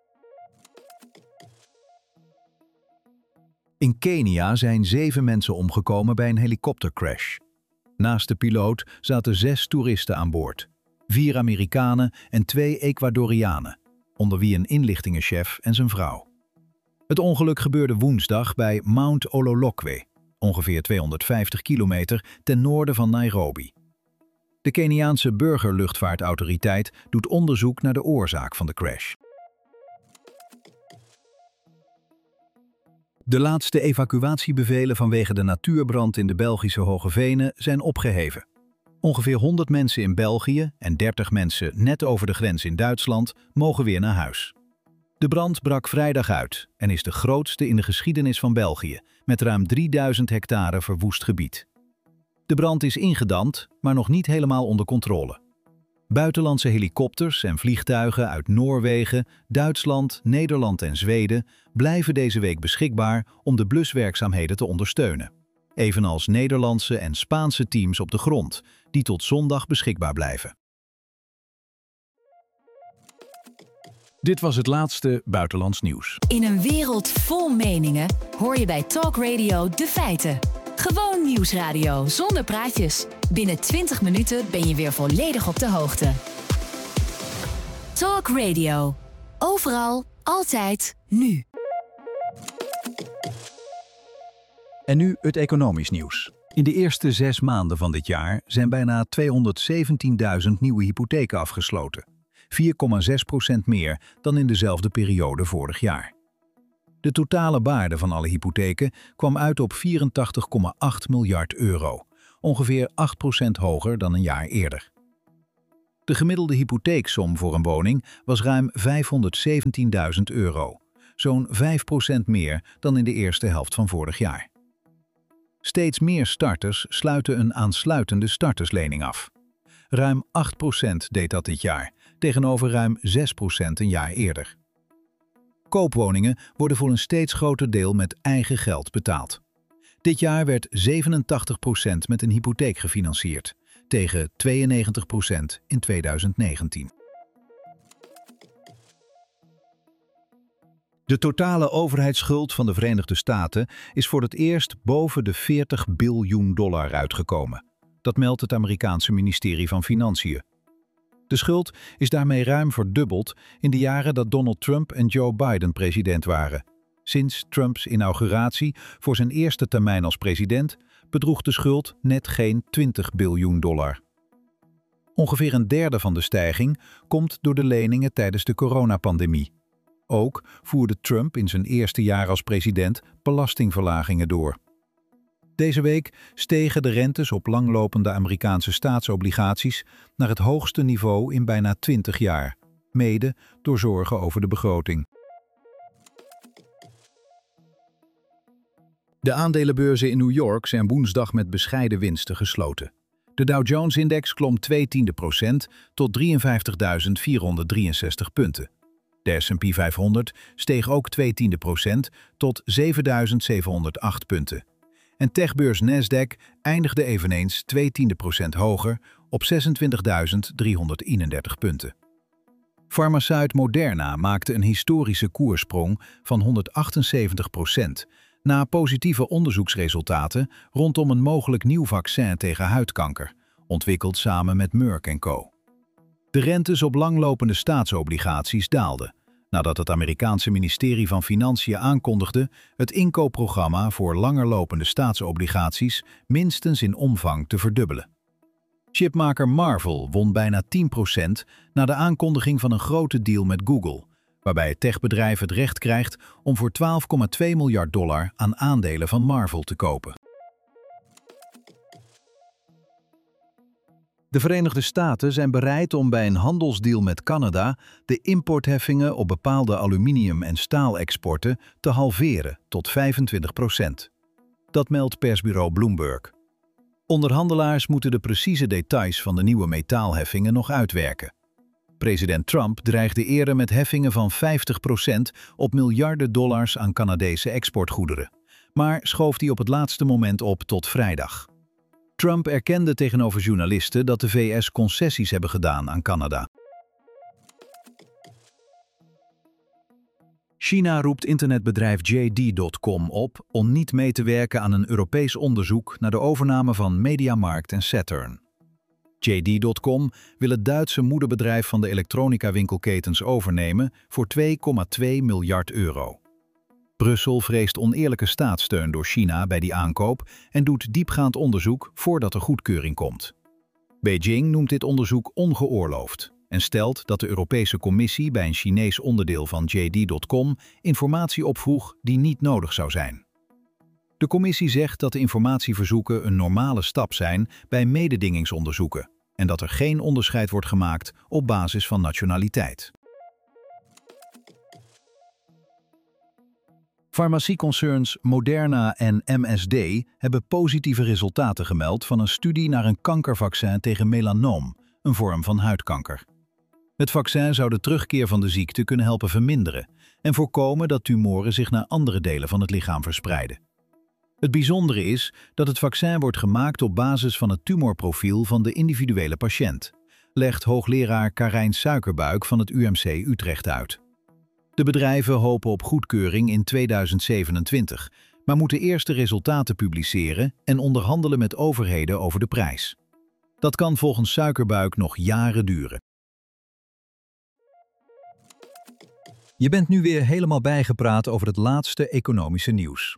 Speaker 2: In Kenia zijn 7 mensen omgekomen bij een helikoptercrash. Naast de piloot zaten 6 toeristen aan boord. 4 Amerikanen en 2 Ecuadorianen, onder wie een inlichtingenchef en zijn vrouw. Het ongeluk gebeurde woensdag bij Mount Ololokwe, ongeveer 250 kilometer ten noorden van Nairobi. De Keniaanse burgerluchtvaartautoriteit doet onderzoek naar de oorzaak van de crash. De laatste evacuatiebevelen vanwege de natuurbrand in de Belgische Hoge Venen zijn opgeheven. Ongeveer 100 mensen in België en 30 mensen net over de grens in Duitsland mogen weer naar huis. De brand brak vrijdag uit en is de grootste in de geschiedenis van België, met ruim 3000 hectare verwoest gebied. De brand is ingedamd, maar nog niet helemaal onder controle. Buitenlandse helikopters en vliegtuigen uit Noorwegen, Duitsland, Nederland en Zweden blijven deze week beschikbaar om de bluswerkzaamheden te ondersteunen. Evenals Nederlandse en Spaanse teams op de grond, die tot zondag beschikbaar blijven. Dit was het laatste buitenlands nieuws.
Speaker 1: In een wereld vol meningen hoor je bij Talk Radio de feiten. Gewoon nieuwsradio zonder praatjes. Binnen 20 minuten ben je weer volledig op de hoogte. Talk Radio. Overal, altijd, nu.
Speaker 2: En nu het economisch nieuws. In de eerste 6 maanden van dit jaar zijn bijna 217.000 nieuwe hypotheken afgesloten. 4,6% meer dan in dezelfde periode vorig jaar. De totale waarde van alle hypotheken kwam uit op 84,8 miljard euro, ongeveer 8% hoger dan een jaar eerder. De gemiddelde hypotheeksom voor een woning was ruim €517.000, zo'n 5% meer dan in de eerste helft van vorig jaar. Steeds meer starters sluiten een aansluitende starterslening af. Ruim 8% deed dat dit jaar, tegenover ruim 6% een jaar eerder. Koopwoningen worden voor een steeds groter deel met eigen geld betaald. Dit jaar werd 87% met een hypotheek gefinancierd, tegen 92% in 2019. De totale overheidsschuld van de Verenigde Staten is voor het eerst boven de $40 biljoen uitgekomen. Dat meldt het Amerikaanse ministerie van Financiën. De schuld is daarmee ruim verdubbeld in de jaren dat Donald Trump en Joe Biden president waren. Sinds Trumps inauguratie voor zijn eerste termijn als president bedroeg de schuld net geen $20 biljoen. Ongeveer een derde van de stijging komt door de leningen tijdens de coronapandemie. Ook voerde Trump in zijn eerste jaar als president belastingverlagingen door. Deze week stegen de rentes op langlopende Amerikaanse staatsobligaties naar het hoogste niveau in bijna 20 jaar, mede door zorgen over de begroting. De aandelenbeurzen in New York zijn woensdag met bescheiden winsten gesloten. De Dow Jones-index klom 0,2% tot 53.463 punten. De S&P 500 steeg ook 0,2% tot 7.708 punten. En techbeurs Nasdaq eindigde eveneens 0,2% hoger op 26.331 punten. Farmaceut Moderna maakte een historische koerssprong van 178% na positieve onderzoeksresultaten rondom een mogelijk nieuw vaccin tegen huidkanker, ontwikkeld samen met Merck & Co. De rentes op langlopende staatsobligaties daalden, nadat het Amerikaanse ministerie van Financiën aankondigde het inkoopprogramma voor langerlopende staatsobligaties minstens in omvang te verdubbelen. Chipmaker Marvell won bijna 10% na de aankondiging van een grote deal met Google, waarbij het techbedrijf het recht krijgt om voor $12,2 miljard aan aandelen van Marvell te kopen. De Verenigde Staten zijn bereid om bij een handelsdeal met Canada de importheffingen op bepaalde aluminium- en staalexporten te halveren tot 25%. Dat meldt persbureau Bloomberg. Onderhandelaars moeten de precieze details van de nieuwe metaalheffingen nog uitwerken. President Trump dreigde eerder met heffingen van 50% op miljarden dollars aan Canadese exportgoederen, maar schoof die op het laatste moment op tot vrijdag. Trump erkende tegenover journalisten dat de VS concessies hebben gedaan aan Canada. China roept internetbedrijf JD.com op om niet mee te werken aan een Europees onderzoek naar de overname van MediaMarkt en Saturn. JD.com wil het Duitse moederbedrijf van de elektronica-winkelketens overnemen voor €2,2 miljard. Brussel vreest oneerlijke staatssteun door China bij die aankoop en doet diepgaand onderzoek voordat er goedkeuring komt. Beijing noemt dit onderzoek ongeoorloofd en stelt dat de Europese Commissie bij een Chinees onderdeel van JD.com informatie opvroeg die niet nodig zou zijn. De commissie zegt dat de informatieverzoeken een normale stap zijn bij mededingingsonderzoeken en dat er geen onderscheid wordt gemaakt op basis van nationaliteit. Farmacieconcerns Moderna en MSD hebben positieve resultaten gemeld van een studie naar een kankervaccin tegen melanoom, een vorm van huidkanker. Het vaccin zou de terugkeer van de ziekte kunnen helpen verminderen en voorkomen dat tumoren zich naar andere delen van het lichaam verspreiden. Het bijzondere is dat het vaccin wordt gemaakt op basis van het tumorprofiel van de individuele patiënt, legt hoogleraar Karijn Suikerbuik van het UMC Utrecht uit. De bedrijven hopen op goedkeuring in 2027, maar moeten eerst de resultaten publiceren en onderhandelen met overheden over de prijs. Dat kan volgens Suikerbuik nog jaren duren. Je bent nu weer helemaal bijgepraat over het laatste economische nieuws.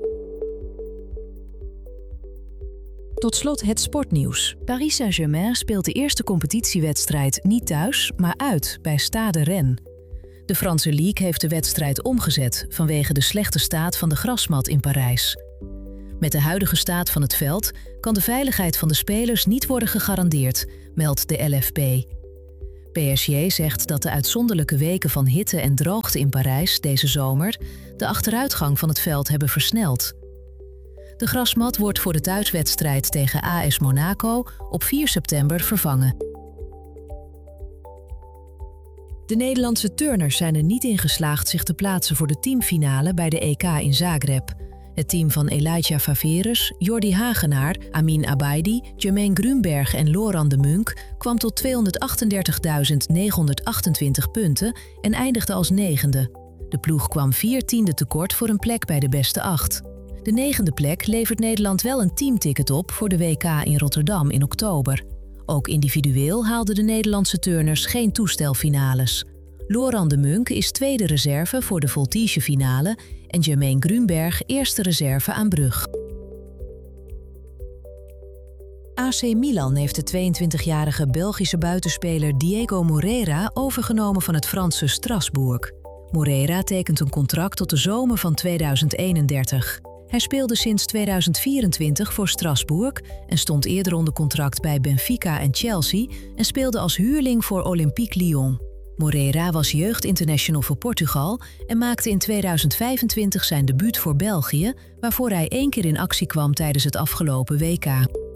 Speaker 3: Tot slot het sportnieuws. Paris Saint-Germain speelt de eerste competitiewedstrijd niet thuis, maar uit bij Stade Rennes. De Franse Ligue heeft de wedstrijd omgezet vanwege de slechte staat van de grasmat in Parijs. Met de huidige staat van het veld kan de veiligheid van de spelers niet worden gegarandeerd, meldt de LFP. PSG zegt dat de uitzonderlijke weken van hitte en droogte in Parijs deze zomer de achteruitgang van het veld hebben versneld. De grasmat wordt voor de thuiswedstrijd tegen AS Monaco op 4 september vervangen. De Nederlandse turners zijn er niet in geslaagd zich te plaatsen voor de teamfinale bij de EK in Zagreb. Het team van Elijah Faverus, Jordi Hagenaar, Amin Abaidi, Jermaine Grunberg en Laurent de Munk kwam tot 238.928 punten en eindigde als 9e. De ploeg kwam 4 tienden tekort voor een plek bij de beste 8. De 9e plek levert Nederland wel een teamticket op voor de WK in Rotterdam in oktober. Ook individueel haalden de Nederlandse turners geen toestelfinales. Laurent de Munk is tweede reserve voor de voltige-finale en Jermaine Grunberg eerste reserve aan brug. AC Milan heeft de 22-jarige Belgische buitenspeler Diego Moreira overgenomen van het Franse Strasbourg. Moreira tekent een contract tot de zomer van 2031. Hij speelde sinds 2024 voor Strasbourg en stond eerder onder contract bij Benfica en Chelsea en speelde als huurling voor Olympique Lyon. Moreira was jeugdinternational voor Portugal en maakte in 2025 zijn debuut voor België, waarvoor hij 1 keer in actie kwam tijdens het afgelopen WK.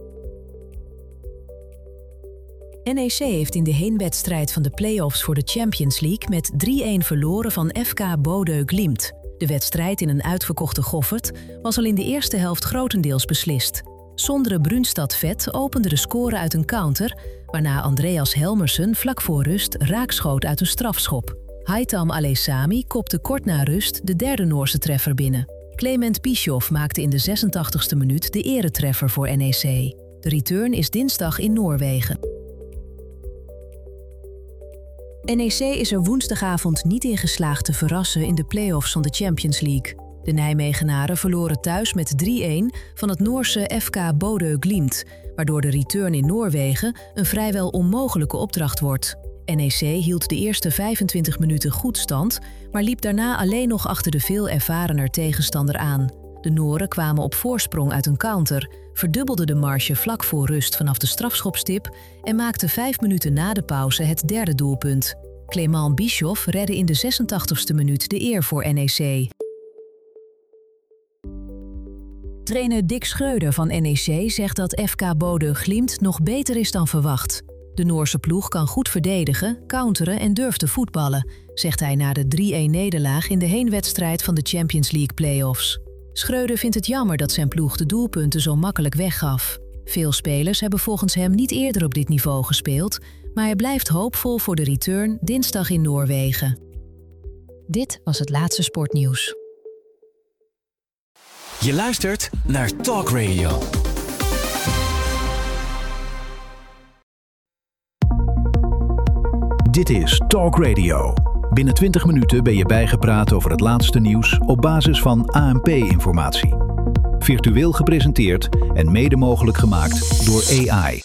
Speaker 3: NEC heeft in de heenwedstrijd van de play-offs voor de Champions League met 3-1 verloren van FK Bodø Glimt. De wedstrijd in een uitverkochte Goffert was al in de eerste helft grotendeels beslist. Sondre Brunstad-Vet opende de score uit een counter, waarna Andreas Helmersen vlak voor rust raakschoot uit een strafschop. Haitham Alesami kopte kort na rust de derde Noorse treffer binnen. Clement Bischoff maakte in de 86e minuut de eretreffer voor NEC. De return is dinsdag in Noorwegen. NEC is er woensdagavond niet in geslaagd te verrassen in de play-offs van de Champions League. De Nijmegenaren verloren thuis met 3-1 van het Noorse FK Bodø Glimt, waardoor de return in Noorwegen een vrijwel onmogelijke opdracht wordt. NEC hield de eerste 25 minuten goed stand, maar liep daarna alleen nog achter de veel ervarener tegenstander aan. De Noren kwamen op voorsprong uit een counter, verdubbelden de marge vlak voor rust vanaf de strafschopstip en maakten 5 minuten na de pauze het derde doelpunt. Clement Bischoff redde in de 86e minuut de eer voor NEC. Trainer Dick Schreuder van NEC zegt dat FK Bodø Glimt nog beter is dan verwacht. De Noorse ploeg kan goed verdedigen, counteren en durft te voetballen, zegt hij na de 3-1-nederlaag in de heenwedstrijd van de Champions League play-offs. Schreuder vindt het jammer dat zijn ploeg de doelpunten zo makkelijk weggaf. Veel spelers hebben volgens hem niet eerder op dit niveau gespeeld, maar hij blijft hoopvol voor de return dinsdag in Noorwegen. Dit was het laatste sportnieuws.
Speaker 4: Je luistert naar Talk Radio.
Speaker 2: Dit is Talk Radio. Binnen 20 minuten ben je bijgepraat over het laatste nieuws op basis van ANP-informatie. Virtueel gepresenteerd en mede mogelijk gemaakt door AI.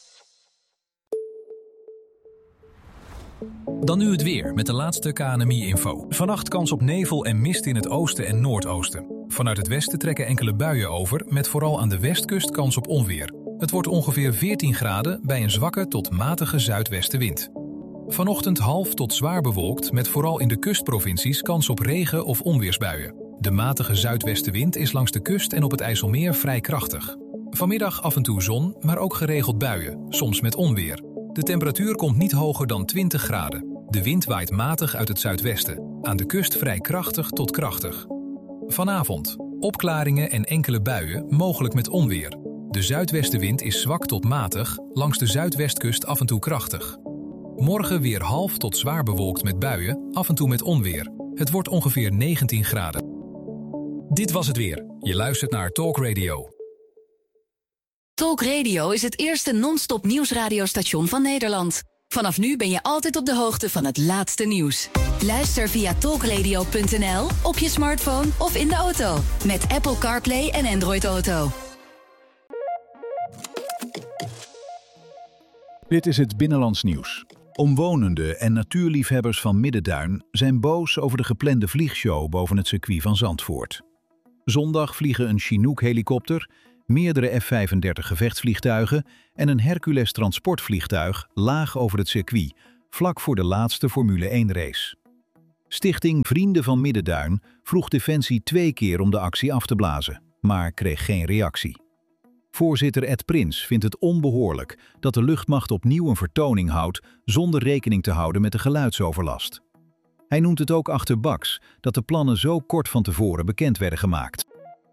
Speaker 5: Dan nu het weer met de laatste KNMI-info. Vannacht kans op nevel en mist in het oosten en noordoosten. Vanuit het westen trekken enkele buien over, met vooral aan de westkust kans op onweer. Het wordt ongeveer 14 graden bij een zwakke tot matige zuidwestenwind. Vanochtend half tot zwaar bewolkt, met vooral in de kustprovincies kans op regen- of onweersbuien. De matige zuidwestenwind is langs de kust en op het IJsselmeer vrij krachtig. Vanmiddag af en toe zon, maar ook geregeld buien, soms met onweer. De temperatuur komt niet hoger dan 20 graden. De wind waait matig uit het zuidwesten. Aan de kust vrij krachtig tot krachtig. Vanavond opklaringen en enkele buien, mogelijk met onweer. De zuidwestenwind is zwak tot matig, langs de zuidwestkust af en toe krachtig. Morgen weer half tot zwaar bewolkt met buien, af en toe met onweer. Het wordt ongeveer 19 graden. Dit was het weer. Je luistert naar Talk Radio.
Speaker 1: Talk Radio is het eerste non-stop nieuwsradiostation van Nederland. Vanaf nu ben je altijd op de hoogte van het laatste nieuws. Luister via talkradio.nl, op je smartphone of in de auto. Met Apple CarPlay en Android Auto.
Speaker 2: Dit is het Binnenlands nieuws. Omwonenden en natuurliefhebbers van Middenduin zijn boos over de geplande vliegshow boven het circuit van Zandvoort. Zondag vliegen een Chinook-helikopter, meerdere F-35 gevechtsvliegtuigen en een Hercules transportvliegtuig laag over het circuit, vlak voor de laatste Formule 1-race. Stichting Vrienden van Middenduin vroeg Defensie 2 keer om de actie af te blazen, maar kreeg geen reactie. Voorzitter Ed Prins vindt het onbehoorlijk dat de luchtmacht opnieuw een vertoning houdt zonder rekening te houden met de geluidsoverlast. Hij noemt het ook achterbaks dat de plannen zo kort van tevoren bekend werden gemaakt.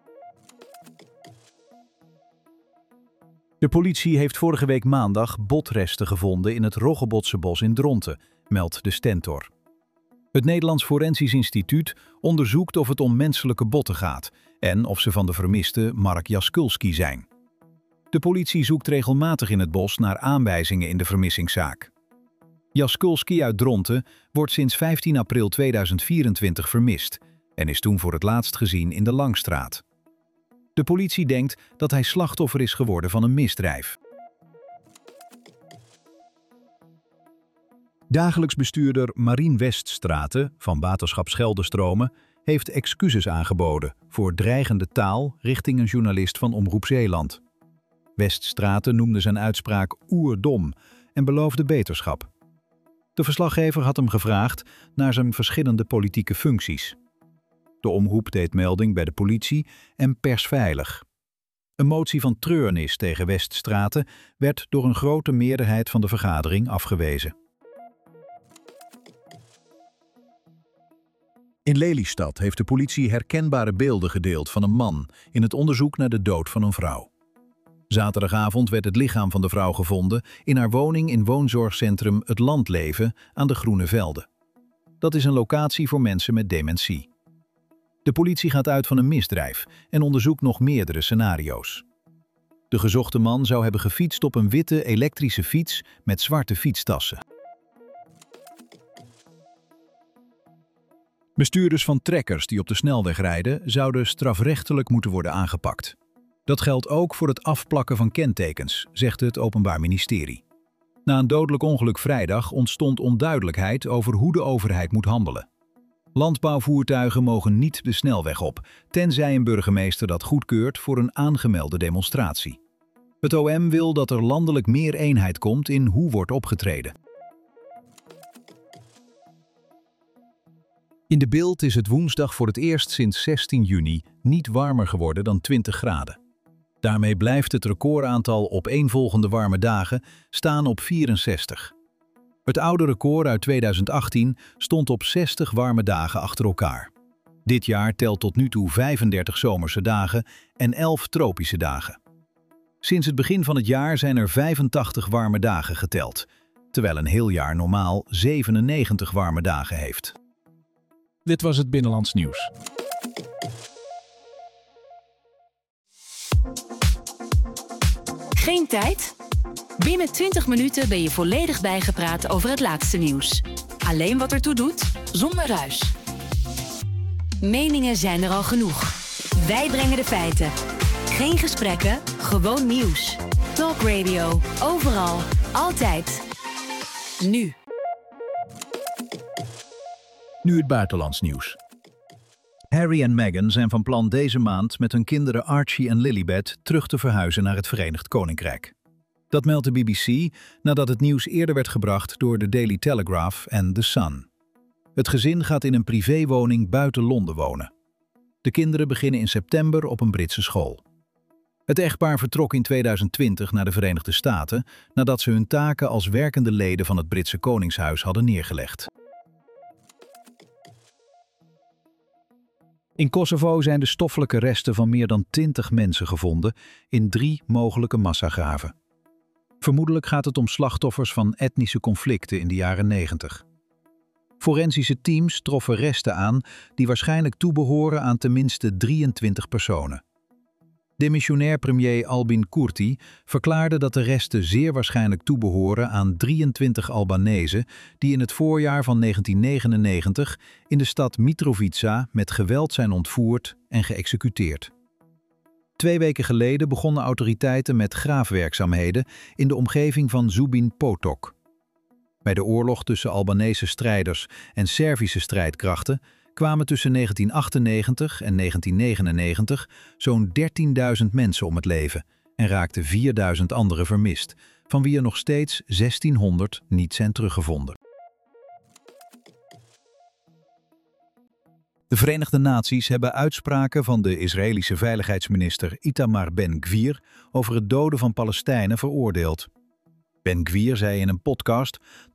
Speaker 2: De politie heeft vorige week maandag botresten gevonden in het Roggebotse bos in Dronten, meldt de Stentor. Het Nederlands Forensisch Instituut onderzoekt of het om menselijke botten gaat en of ze van de vermiste Mark Jaskulski zijn. De politie zoekt regelmatig in het bos naar aanwijzingen in de vermissingszaak. Jaskulski uit Dronten wordt sinds 15 april 2024 vermist en is toen voor het laatst gezien in de Langstraat. De politie denkt dat hij slachtoffer is geworden van een misdrijf. Dagelijks bestuurder Marien Weststraten van Waterschap Scheldestromen heeft excuses aangeboden voor dreigende taal richting een journalist van Omroep Zeeland. Weststraten noemde zijn uitspraak oerdom en beloofde beterschap. De verslaggever had hem gevraagd naar zijn verschillende politieke functies. De omroep deed melding bij de politie en Persveilig. Een motie van treurnis tegen Weststraten werd door een grote meerderheid van de vergadering afgewezen. In Lelystad heeft de politie herkenbare beelden gedeeld van een man in het onderzoek naar de dood van een vrouw. Zaterdagavond werd het lichaam van de vrouw gevonden in haar woning in woonzorgcentrum Het Landleven aan de Groene Velden. Dat is een locatie voor mensen met dementie. De politie gaat uit van een misdrijf en onderzoekt nog meerdere scenario's. De gezochte man zou hebben gefietst op een witte elektrische fiets met zwarte fietstassen. Bestuurders van trekkers die op de snelweg rijden zouden strafrechtelijk moeten worden aangepakt. Dat geldt ook voor het afplakken van kentekens, zegt het Openbaar Ministerie. Na een dodelijk ongeluk vrijdag ontstond onduidelijkheid over hoe de overheid moet handelen. Landbouwvoertuigen mogen niet de snelweg op, tenzij een burgemeester dat goedkeurt voor een aangemelde demonstratie. Het OM wil dat er landelijk meer eenheid komt in hoe wordt opgetreden. In de Bilt is het woensdag voor het eerst sinds 16 juni niet warmer geworden dan 20 graden. Daarmee blijft het recordaantal opeenvolgende warme dagen staan op 64. Het oude record uit 2018 stond op 60 warme dagen achter elkaar. Dit jaar telt tot nu toe 35 zomerse dagen en 11 tropische dagen. Sinds het begin van het jaar zijn er 85 warme dagen geteld, terwijl een heel jaar normaal 97 warme dagen heeft.
Speaker 5: Dit was het Binnenlands Nieuws.
Speaker 1: Geen tijd? Binnen 20 minuten ben je volledig bijgepraat over het laatste nieuws. Alleen wat ertoe doet, zonder ruis. Meningen zijn er al genoeg. Wij brengen de feiten. Geen gesprekken, gewoon nieuws. Talk Radio, overal, altijd. Nu.
Speaker 2: Nu het buitenlands nieuws. Harry en Meghan zijn van plan deze maand met hun kinderen Archie en Lilibet terug te verhuizen naar het Verenigd Koninkrijk. Dat meldt de BBC nadat het nieuws eerder werd gebracht door de Daily Telegraph en The Sun. Het gezin gaat in een privéwoning buiten Londen wonen. De kinderen beginnen in september op een Britse school. Het echtpaar vertrok in 2020 naar de Verenigde Staten nadat ze hun taken als werkende leden van het Britse Koningshuis hadden neergelegd. In Kosovo zijn de stoffelijke resten van meer dan 20 mensen gevonden in 3 mogelijke massagraven. Vermoedelijk gaat het om slachtoffers van etnische conflicten in de jaren 90. Forensische teams troffen resten aan die waarschijnlijk toebehoren aan tenminste 23 personen. Demissionair premier Albin Kurti verklaarde dat de resten zeer waarschijnlijk toebehoren aan 23 Albanezen die in het voorjaar van 1999 in de stad Mitrovica met geweld zijn ontvoerd en geëxecuteerd. 2 weken geleden begonnen autoriteiten met graafwerkzaamheden in de omgeving van Zubin Potok. Bij de oorlog tussen Albanese strijders en Servische strijdkrachten kwamen tussen 1998 en 1999 zo'n 13.000 mensen om het leven en raakten 4.000 anderen vermist, van wie er nog steeds 1600 niet zijn teruggevonden. De Verenigde Naties hebben uitspraken van de Israëlische veiligheidsminister Itamar Ben-Gvir over het doden van Palestijnen veroordeeld. Ben-Gvir zei in een podcast